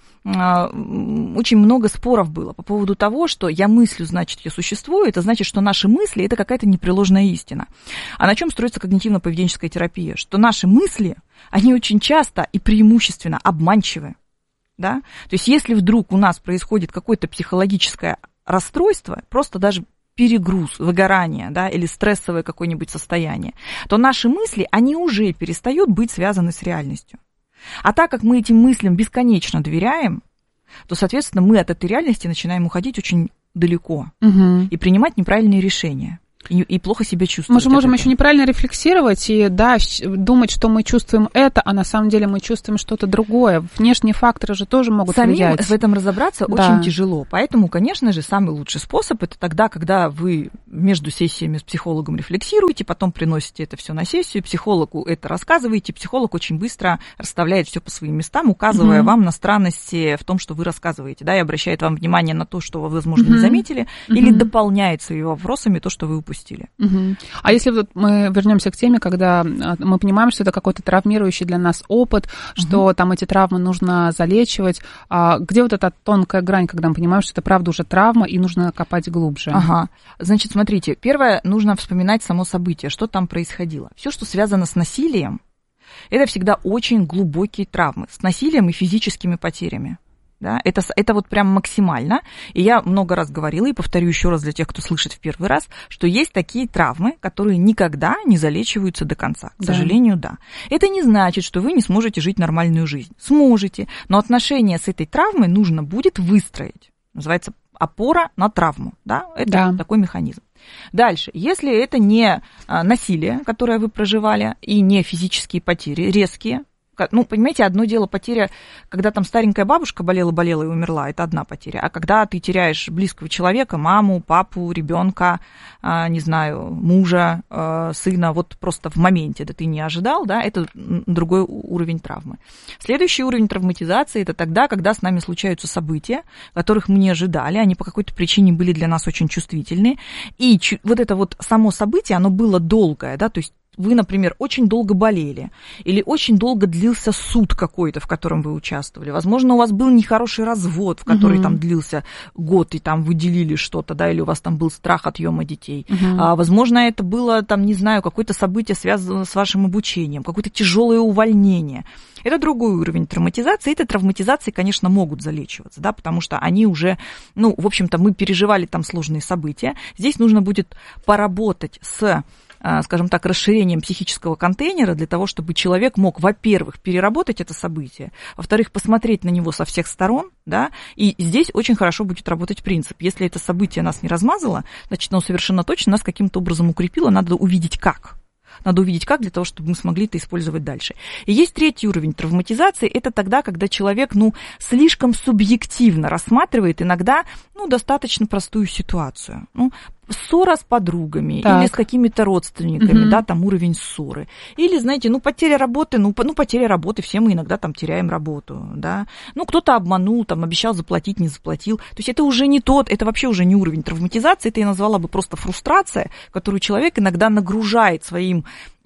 очень много споров было по поводу того, что я мыслю, значит, я существую, это значит, что наши мысли – это какая-то непреложная истина. А на чем строится когнитивно-поведенческая терапия? Что наши мысли, они очень часто и преимущественно обманчивы. Да? То есть если вдруг у нас происходит какое-то психологическое расстройство, просто даже перегруз, выгорание, да, или стрессовое какое-нибудь состояние, то наши мысли, они уже перестают быть связаны с реальностью. А так как мы этим мыслям бесконечно доверяем, то, соответственно, мы от этой реальности начинаем уходить очень далеко угу. и принимать неправильные решения. И, и плохо себя чувствовать. Мы же можем еще неправильно рефлексировать и, да, думать, что мы чувствуем это, а на самом деле мы чувствуем что-то другое. Внешние факторы же тоже могут Самим влиять. в этом разобраться да. очень тяжело. Поэтому, конечно же, самый лучший способ – это тогда, когда вы между сессиями с психологом рефлексируете, потом приносите это все на сессию, психологу это рассказываете, психолог очень быстро расставляет все по своим местам, указывая угу. вам на странности в том, что вы рассказываете, да, и обращает вам внимание на то, что вы, возможно, угу. не заметили, угу. или дополняет своими вопросами то, что вы упустили. Угу. А если вот мы вернемся к теме, когда мы понимаем, что это какой-то травмирующий для нас опыт, угу. что там эти травмы нужно залечивать, а где вот эта тонкая грань, когда мы понимаем, что это правда уже травма и нужно копать глубже? Ага. Значит, смотрите, первое, нужно вспоминать само событие, что там происходило. Все, что связано с насилием, это всегда очень глубокие травмы, с насилием и физическими потерями. Да, это, это вот прям максимально. И я много раз говорила, и повторю еще раз для тех, кто слышит в первый раз, что есть такие травмы, которые никогда не залечиваются до конца. К да. сожалению, да. Это не значит, что вы не сможете жить нормальную жизнь. Сможете, но отношения с этой травмой нужно будет выстроить. Называется опора на травму. Да? Это да. такой механизм. Дальше, если это не насилие, которое вы проживали, и не физические потери резкие, ну, понимаете, одно дело потеря, когда там старенькая бабушка болела-болела и умерла, это одна потеря. А когда ты теряешь близкого человека, маму, папу, ребенка, не знаю, мужа, сына, вот просто в моменте, да ты не ожидал, да, это другой уровень травмы. Следующий уровень травматизации – это тогда, когда с нами случаются события, которых мы не ожидали, они по какой-то причине были для нас очень чувствительны, и вот это вот само событие, оно было долгое, да, то есть вы, например, очень долго болели, или очень долго длился суд какой-то, в котором вы участвовали. Возможно, у вас был нехороший развод, в который угу. там длился год, и там вы делили что-то, да, или у вас там был страх отъема детей. Угу. А, возможно, это было, там, не знаю, какое-то событие, связанное с вашим обучением, какое-то тяжелое увольнение. Это другой уровень травматизации. Эти травматизации, конечно, могут залечиваться, да, потому что они уже, ну, в общем-то, мы переживали там сложные события. Здесь нужно будет поработать с, скажем так, расширением психического контейнера для того, чтобы человек мог, во-первых, переработать это событие, во-вторых, посмотреть на него со всех сторон, да, и здесь очень хорошо будет работать принцип. Если это событие нас не размазало, значит, оно совершенно точно нас каким-то образом укрепило, надо увидеть как. Надо увидеть как, для того, чтобы мы смогли это использовать дальше. И есть третий уровень травматизации. Это тогда, когда человек, ну, слишком субъективно рассматривает иногда, ну, достаточно простую ситуацию. Ну, ссора с подругами так. или с какими-то родственниками, угу. да, там уровень ссоры. Или, знаете, ну, потеря работы, ну, ну, потеря работы, все мы иногда там теряем работу, да. Ну, кто-то обманул, там, обещал заплатить, не заплатил. То есть это уже не тот, это вообще уже не уровень травматизации, это я назвала бы просто фрустрация, которую человек иногда нагружает своим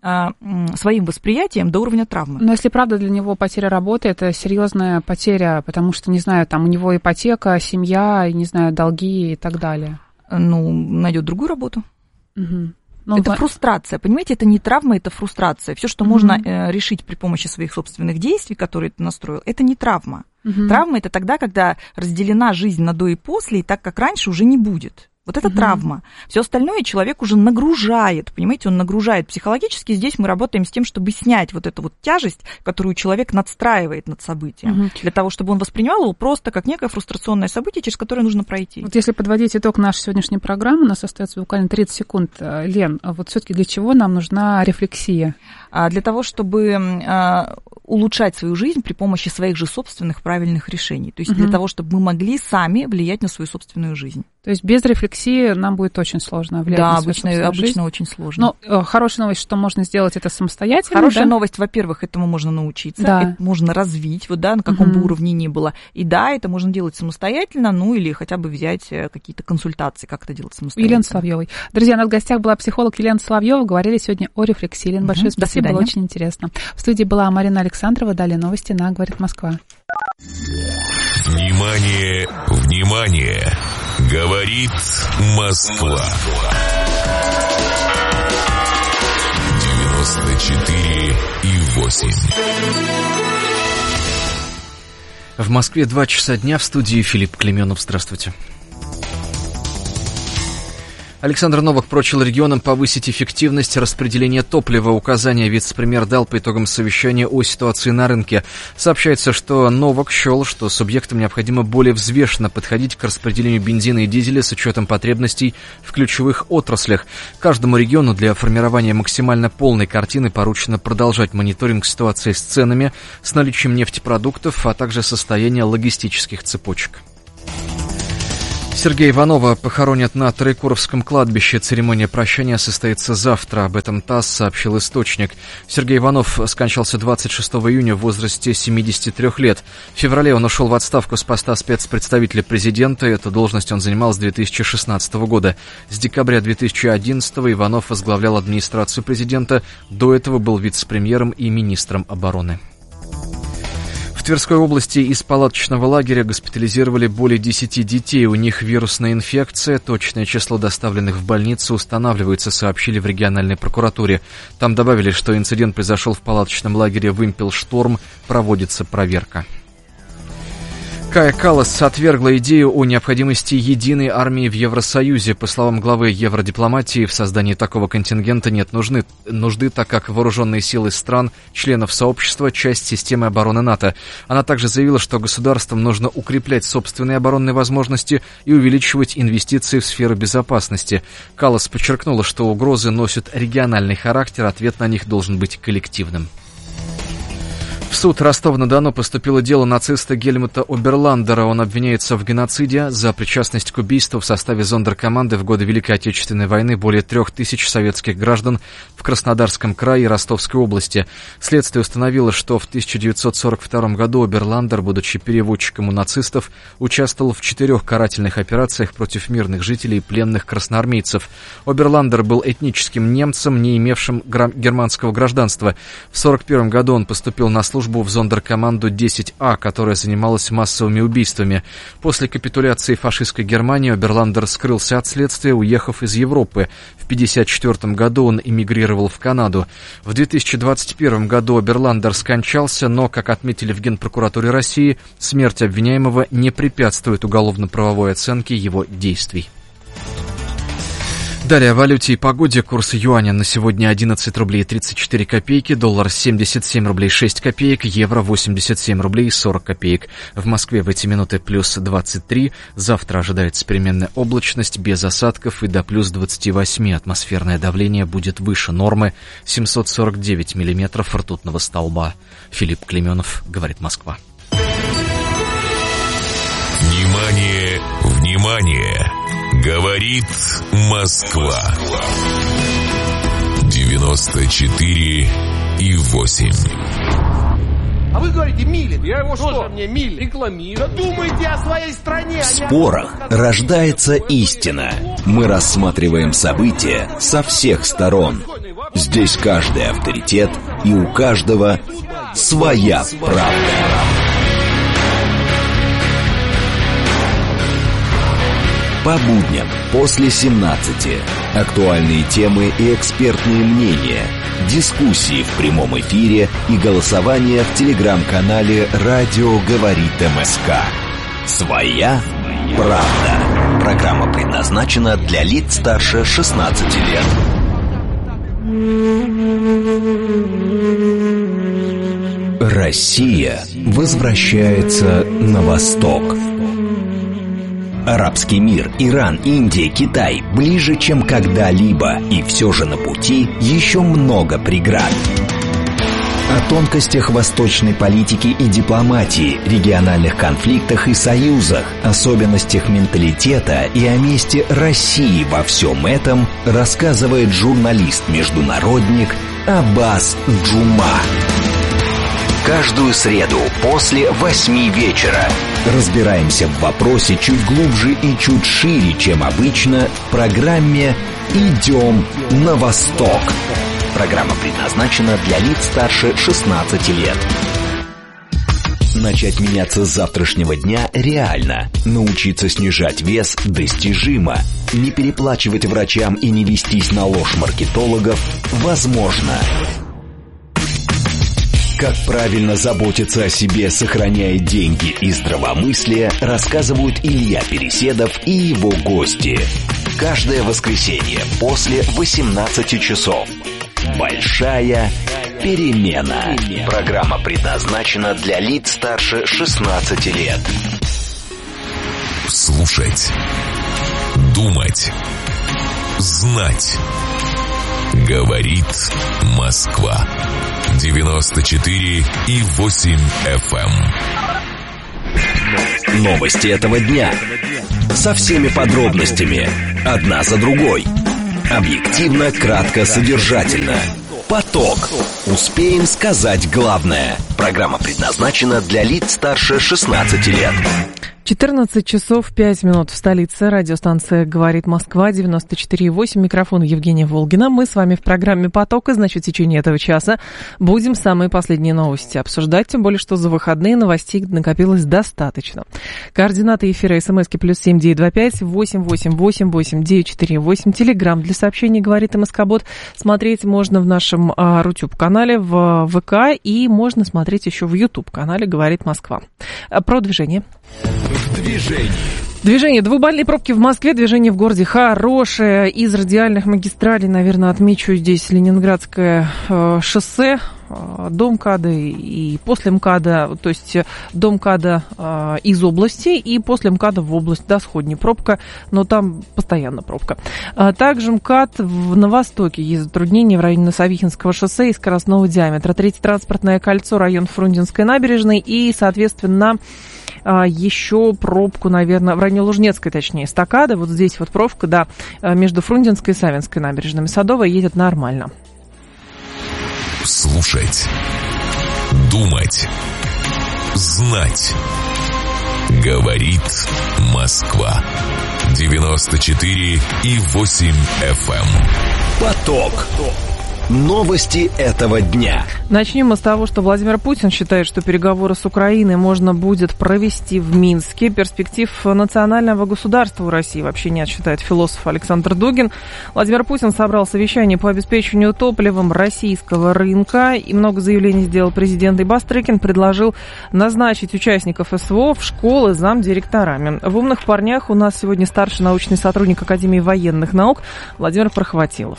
своим восприятием до уровня травмы. Но если правда для него потеря работы, это серьезная потеря, потому что, не знаю, там у него ипотека, семья, не знаю, долги и так далее. Ну, найдет другую работу. Угу. Ну, это в... фрустрация, понимаете, это не травма, это фрустрация. Все, что угу. можно э, решить при помощи своих собственных действий, которые ты настроил, это не травма. Угу. Травма – это тогда, когда разделена жизнь на до и после, и так, как раньше, уже не будет. Вот это угу. травма. Все остальное человек уже нагружает, понимаете, он нагружает психологически. Здесь мы работаем с тем, чтобы снять вот эту вот тяжесть, которую человек надстраивает над событием, угу. для того, чтобы он воспринимал его просто как некое фрустрационное событие, через которое нужно пройти. Вот если подводить итог нашей сегодняшней программы, у нас остается буквально тридцать секунд. Лен, вот все-таки для чего нам нужна рефлексия? Для того, чтобы улучшать свою жизнь при помощи своих же собственных правильных решений. То есть угу. для того, чтобы мы могли сами влиять на свою собственную жизнь. То есть без рефлексии нам будет очень сложно влиять да, на обычно, свою обычно жизнь. очень сложно. Но э, хорошая новость, что можно сделать это самостоятельно. Хорошая да? новость, во-первых, этому можно научиться, да. это можно развить, вот, да, на каком угу. бы уровне ни было. И да, это можно делать самостоятельно, ну или хотя бы взять какие-то консультации, как это делать самостоятельно. Елена Соловьевой. Друзья, у нас в гостях была психолог Елена Соловьева. Говорили сегодня о рефлексии. Елена, большое угу. спасибо, было очень интересно. В студии была Марина Александрова. Далее новости на «Говорит Москва». Внимание, внимание! Говорит Москва. девяносто четыре и восемь. В Москве два часа дня, в студии Филипп Клеменов. Здравствуйте. Александр Новак поручил регионам повысить эффективность распределения топлива. Указания вице-премьер дал по итогам совещания о ситуации на рынке. Сообщается, что Новак счел, что субъектам необходимо более взвешенно подходить к распределению бензина и дизеля с учетом потребностей в ключевых отраслях. Каждому региону для формирования максимально полной картины поручено продолжать мониторинг ситуации с ценами, с наличием нефтепродуктов, а также состояния логистических цепочек. Сергея Иванова похоронят на Троекуровском кладбище. Церемония прощания состоится завтра. Об этом ТАСС сообщил источник. Сергей Иванов скончался двадцать шестого июня в возрасте семидесяти трёх лет. В феврале он ушел в отставку с поста спецпредставителя президента. Эту должность он занимал с две тысячи шестнадцатого года. С декабря две тысячи одиннадцатого Иванов возглавлял администрацию президента. До этого был вице-премьером и министром обороны. В Тверской области из палаточного лагеря госпитализировали более десяти детей. У них вирусная инфекция. Точное число доставленных в больницу устанавливается, сообщили в региональной прокуратуре. Там добавили, что инцидент произошел в палаточном лагере «Вымпел-Шторм». Проводится проверка. Кая Каллас отвергла идею о необходимости единой армии в Евросоюзе. По словам главы евродипломатии, в создании такого контингента нет нужны, нужды, так как вооруженные силы стран, членов сообщества, часть системы обороны НАТО. Она также заявила, что государствам нужно укреплять собственные оборонные возможности и увеличивать инвестиции в сферу безопасности. Каллас подчеркнула, что угрозы носят региональный характер, ответ на них должен быть коллективным. В суд Ростова-на-Дону поступило дело нациста Гельмута Оберландера. Он обвиняется в геноциде за причастность к убийству в составе зондеркоманды в годы Великой Отечественной войны более трех тысяч советских граждан в Краснодарском крае и Ростовской области. Следствие установило, что в тысяча девятьсот сорок втором году Оберландер, будучи переводчиком у нацистов, участвовал в четырех карательных операциях против мирных жителей и пленных красноармейцев. Оберландер был этническим немцем, не имевшим германского гражданства. В сорок первом году он поступил на службу в зондеркоманду десять А, которая занималась массовыми убийствами. После капитуляции фашистской Германии Оберландер скрылся от следствия, уехав из Европы. В пятьдесят четвёртом году он эмигрировал в Канаду. В две тысячи двадцать первом году Оберландер скончался, но, как отметили в Генпрокуратуре России, смерть обвиняемого не препятствует уголовно-правовой оценке его действий. Далее о валюте и погоде. Курс юаня на сегодня одиннадцать рублей тридцать четыре копейки, доллар семьдесят семь рублей шесть копеек, евро восемьдесят семь рублей сорок копеек. В Москве в эти минуты плюс двадцать три. Завтра ожидается переменная облачность без осадков и до плюс двадцати восьми. Атмосферное давление будет выше нормы семьсот сорок девять миллиметров ртутного столба. Филипп Клеменов, говорит Москва. Внимание, внимание! Говорит Москва. девяносто четыре и восемь. А вы говорите, милит. Я его что? Мне милит. Рекламирую. Да думайте о своей стране. В спорах рождается истина. Мы рассматриваем события со всех сторон. Здесь каждый авторитет, и у каждого своя правда. По будням после семнадцати. Актуальные темы и экспертные мнения. Дискуссии в прямом эфире и голосование в телеграм-канале «Радио говорит МСК». Своя правда. Программа предназначена для лиц старше шестнадцати лет. Россия возвращается на восток. Арабский мир, Иран, Индия, Китай ближе, чем когда-либо, и все же на пути еще много преград. О тонкостях восточной политики и дипломатии, региональных конфликтах и союзах, особенностях менталитета и о месте России во всем этом рассказывает журналист-международник Аббас Джума. Каждую среду после восьми вечера разбираемся в вопросе чуть глубже и чуть шире, чем обычно, в программе «Идем на восток». Программа предназначена для лиц старше шестнадцати лет. Начать меняться с завтрашнего дня реально. Научиться снижать вес достижимо. Не переплачивать врачам и не вестись на ложь маркетологов возможно. Как правильно заботиться о себе, сохраняя деньги и здравомыслие, рассказывают Илья Переседов и его гости. Каждое воскресенье после восемнадцати часов. Большая перемена. Программа предназначена для лиц старше шестнадцати лет. Слушать. Думать. Знать. Говорит Москва. девяносто четыре и восемь эф эм. Новости этого дня. Со всеми подробностями. Одна за другой. Объективно, кратко, содержательно. Поток. Успеем сказать главное. Программа предназначена для лиц старше шестнадцати лет. четырнадцать часов пять минут в столице. Радиостанция «Говорит Москва», девяносто четыре и восемь. Микрофон Евгения Волгина. Мы с вами в программе «Поток», и, значит, в течение этого часа будем самые последние новости обсуждать, тем более, что за выходные новостей накопилось достаточно. Координаты эфира СМСки плюс семь девять два пять восемь восемь восемь восемь девять четыре восемь. Телеграмм для сообщений «Говорит МСК-бот». Смотреть можно в нашем а, Рутюб-канале, в ВК, и можно смотреть еще в Ютуб-канале «Говорит Москва». А, про движение. Движение. Движение. Двубальные пробки в Москве. Движение в городе хорошее. Из радиальных магистралей, наверное, отмечу здесь Ленинградское э, шоссе, э, до МКАДа и после МКАДа, то есть до МКАДа э, из области и после МКАДа в область, до Сходни пробка, но там постоянно пробка. А также МКАД в, на востоке есть затруднения в районе Носовихинского шоссе и скоростного диаметра. Третье транспортное кольцо, район Фрунзенской набережной и, соответственно, еще пробку, наверное, в районе Лужнецкой, точнее, эстакады. Вот здесь вот пробка, да, между Фрунзенской и Савинской набережными. Садовая едет нормально. Слушать. Думать. Знать. Говорит Москва. девяносто четыре и восемь эф эм. Поток. Новости этого дня. Начнем мы с того, что Владимир Путин считает, что переговоры с Украиной можно будет провести в Минске. Перспектив национального государства у России вообще нет, считает философ Александр Дугин. Владимир Путин собрал совещание по обеспечению топливом российского рынка. И много заявлений сделал президент. И Бастрыкин предложил назначить участников СВО в школы замдиректорами. В «Умных парнях» у нас сегодня старший научный сотрудник Академии военных наук Владимир Прохватилов.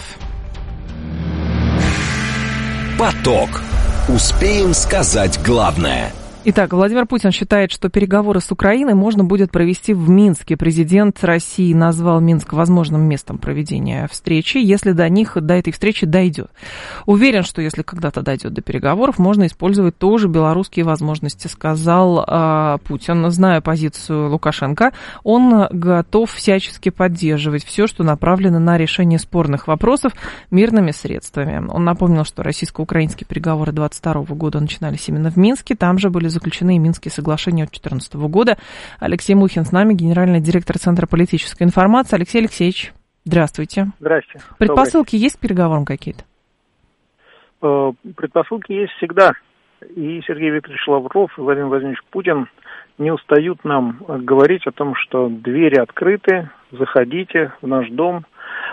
Поток. Успеем сказать главное. Итак, Владимир Путин считает, что переговоры с Украиной можно будет провести в Минске. Президент России назвал Минск возможным местом проведения встречи, если до них, до этой встречи дойдет. Уверен, что если когда-то дойдет до переговоров, можно использовать тоже белорусские возможности, сказал э, Путин. Зная позицию Лукашенко, он готов всячески поддерживать все, что направлено на решение спорных вопросов мирными средствами. Он напомнил, что российско-украинские переговоры двадцать второго года начинались именно в Минске. Там же были заключены Минские соглашения от две тысячи четырнадцатого года. Алексей Мухин с нами, генеральный директор Центра политической информации. Алексей Алексеевич, здравствуйте. Здравствуйте. Предпосылки есть к переговорам какие-то? Предпосылки есть всегда. И Сергей Викторович Лавров, и Владимир Владимирович Путин не устают нам говорить о том, что двери открыты, заходите в наш дом.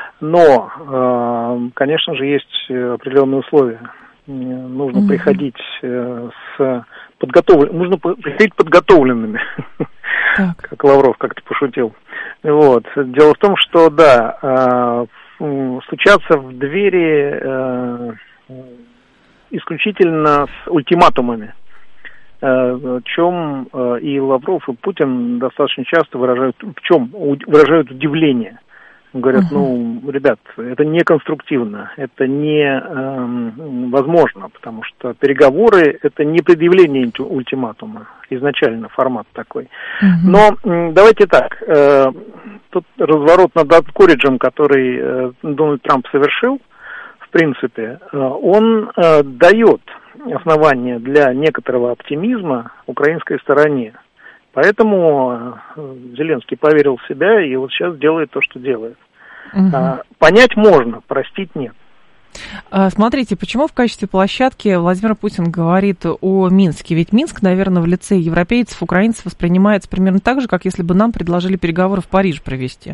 Но, конечно же, есть определенные условия. Нужно mm-hmm. приходить с подготовленными, нужно приходить подготовленными, так. Как Лавров как-то пошутил. Вот. Дело в том, что, да, стучаться в двери исключительно с ультиматумами, в чем и Лавров, и Путин достаточно часто выражают, в чем выражают удивление. Говорят, uh-huh. ну, ребят, это не конструктивно, это не э, возможно, потому что переговоры – это не предъявление ультиматума, изначально формат такой. Uh-huh. Но э, давайте так, э, тот разворот над Анкориджем, который э, Дональд Трамп совершил, в принципе, э, он э, дает основания для некоторого оптимизма украинской стороне. Поэтому Зеленский поверил в себя и вот сейчас делает то, что делает. Угу. Понять можно, простить нет. Смотрите, почему в качестве площадки Владимир Путин говорит о Минске? Ведь Минск, наверное, в лице европейцев, украинцев воспринимается примерно так же, как если бы нам предложили переговоры в Париж провести.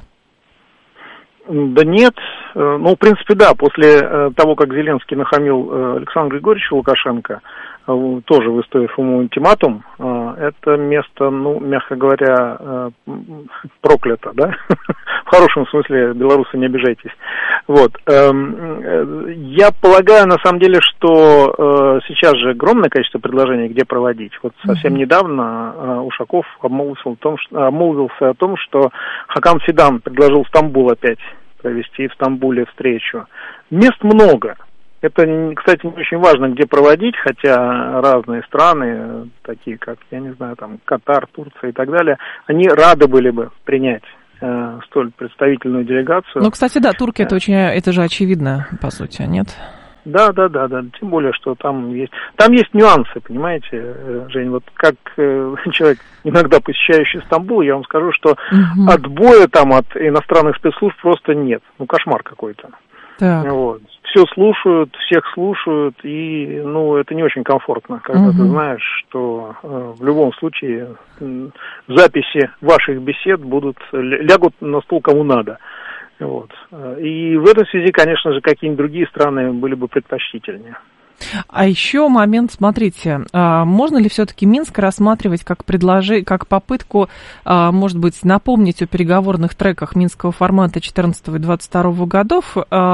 Да нет, ну, в принципе, да, после того, как Зеленский нахамил Александру Григорьевичу Лукашенко, тоже выставив ему ультиматум, это место, ну, мягко говоря, проклято, да, в хорошем смысле, белорусы, не обижайтесь. Вот, я полагаю, на самом деле, что сейчас же огромное количество предложений, где проводить. Вот совсем mm-hmm. недавно Ушаков обмолвился о том, что, обмолвился о том, что Хакан Фидан предложил Стамбул опять провести в Стамбуле встречу. Мест много. Это, кстати, не очень важно, где проводить, хотя разные страны, такие как, я не знаю, там, Катар, Турция и так далее, они рады были бы принять э, столь представительную делегацию. Ну, кстати, да, Турки, это очень, это же очевидно, по сути, нет? Да, да, да, да, тем более, что там есть, там есть нюансы, понимаете, Жень, вот как э, человек, иногда посещающий Стамбул, я вам скажу, что угу. отбоя там от иностранных спецслужб просто нет, ну, кошмар какой-то. Так. Вот. Все слушают, всех слушают, и, ну, это не очень комфортно, когда угу. ты знаешь, что э, в любом случае э, записи ваших бесед будут, лягут на стол кому надо. Вот. И в этой связи, конечно же, какие-нибудь другие страны были бы предпочтительнее. А еще момент, смотрите, можно ли все-таки Минск рассматривать как предложи, как попытку, может быть, напомнить о переговорных треках минского формата четырнадцатого и двадцать второго годов,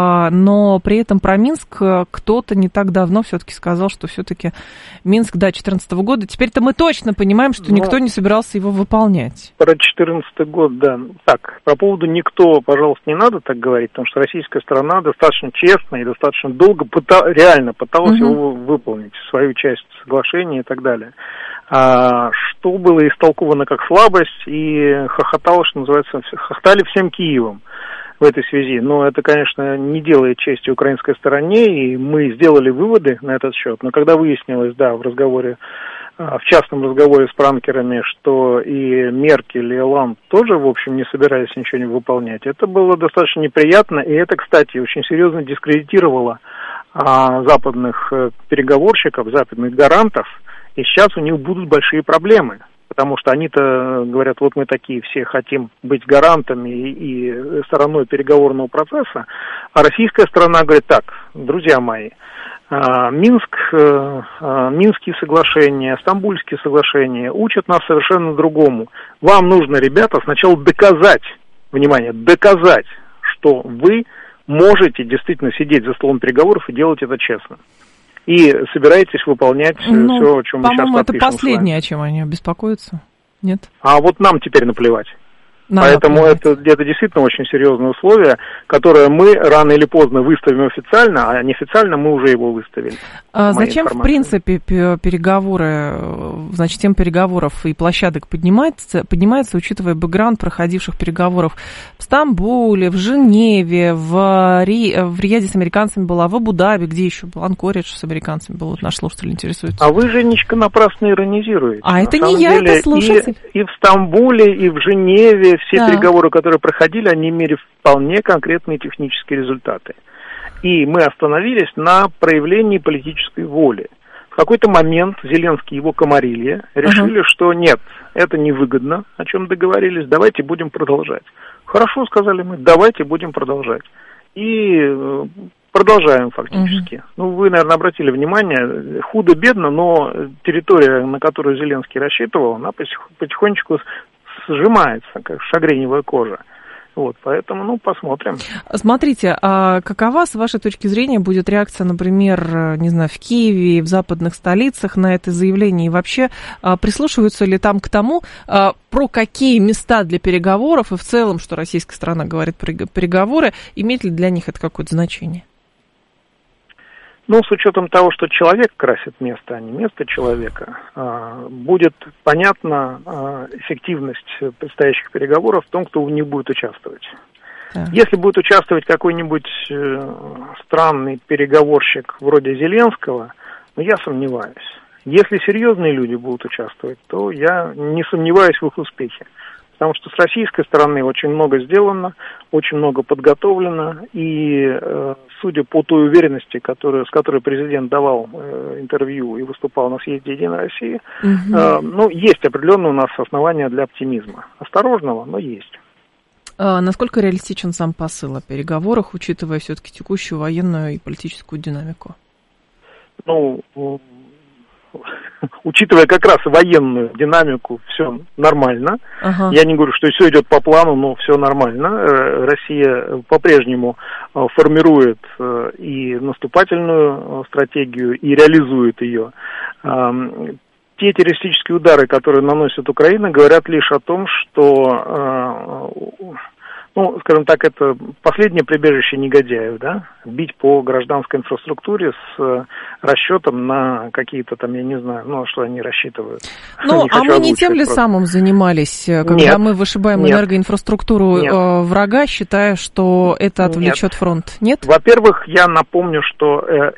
но при этом про Минск кто-то не так давно все-таки сказал, что все-таки Минск, да, четырнадцатого года, теперь-то мы точно понимаем, что но никто не собирался его выполнять. Про четырнадцатый год, да. Так, по поводу никто, пожалуйста, не надо так говорить, потому что российская сторона достаточно честно и достаточно долго пыта, реально пыталась его выполнить, свою часть соглашения и так далее. А, что было истолковано как слабость и хохотало, что называется, хохотали всем Киевом в этой связи. Но это, конечно, не делает чести украинской стороне, и мы сделали выводы на этот счет. Но когда выяснилось, да, в разговоре, в частном разговоре с пранкерами, что и Меркель, и Оланд тоже, в общем, не собирались ничего не выполнять, это было достаточно неприятно, и это, кстати, очень серьезно дискредитировало а, западных переговорщиков, западных гарантов, и сейчас у них будут большие проблемы, потому что они-то говорят, вот мы такие все хотим быть гарантами и, и стороной переговорного процесса, а российская сторона говорит, так, друзья мои, Минск, Минские соглашения, Стамбульские соглашения учат нас совершенно другому. Вам нужно, ребята, сначала доказать, внимание, доказать, что вы можете действительно сидеть за столом переговоров и делать это честно. И собираетесь выполнять ну, все, о чем мы сейчас подпишем. По-моему, это последнее, о чем они беспокоятся. Нет? А вот нам теперь наплевать. Надо Поэтому это, это действительно очень серьезное условие, которое мы рано или поздно выставим официально, а неофициально мы уже его выставили. А зачем, в принципе, переговоры, значит, тема переговоров и площадок поднимается, поднимается, учитывая бэкграунд проходивших переговоров в Стамбуле, в Женеве, в, Ри, в Рияде с американцами была, в Абу-Даби, где еще был, Анкоридж с американцами был, вот наш слушатель интересуется. А вы, Женечка, напрасно иронизируете. А это не я, деле, это слушатель. И, и в Стамбуле, и в Женеве все да. переговоры, которые проходили, они имели вполне конкретные технические результаты. И мы остановились на проявлении политической воли. В какой-то момент Зеленский и его комарилья решили, uh-huh. что нет, это невыгодно, о чем договорились, давайте будем продолжать. Хорошо, сказали мы, давайте будем продолжать. И продолжаем фактически. Uh-huh. Ну, вы, наверное, обратили внимание, худо-бедно, но территория, на которую Зеленский рассчитывал, она потихонечку сжимается, как шагреневая кожа. Вот, поэтому, ну, посмотрим. Смотрите, а какова, с вашей точки зрения, будет реакция, например, не знаю, в Киеве, в западных столицах на это заявление? И вообще, прислушиваются ли там к тому, про какие места для переговоров, и в целом, что российская сторона говорит про переговоры, имеет ли для них это какое-то значение? Ну, с учетом того, что человек красит место, а не место человека, будет понятна эффективность предстоящих переговоров в том, кто в них будет участвовать. Да. Если будет участвовать какой-нибудь странный переговорщик вроде Зеленского, ну, я сомневаюсь. Если серьезные люди будут участвовать, то я не сомневаюсь в их успехе. Потому что с российской стороны очень много сделано, очень много подготовлено, и э, судя по той уверенности, которую, с которой президент давал э, интервью и выступал на съезде «Единой России», угу. э, ну, есть определенные у нас основания для оптимизма. Осторожного, но есть. А насколько реалистичен сам посыл о переговорах, учитывая все-таки текущую военную и политическую динамику? Ну... Учитывая как раз военную динамику, все нормально. Ага. Я не говорю, что все идет по плану, но все нормально. Россия по-прежнему формирует и наступательную стратегию, и реализует ее. Те террористические удары, которые наносит Украина, говорят лишь о том, что... Ну, скажем так, это последнее прибежище негодяев, да, бить по гражданской инфраструктуре с расчетом на какие-то там, я не знаю, ну, что они рассчитывают. Ну, а мы не тем ли просто. самым занимались, когда нет, мы вышибаем нет, энергоинфраструктуру нет. врага, считая, что это отвлечет нет. фронт? Нет? Во-первых, я напомню, что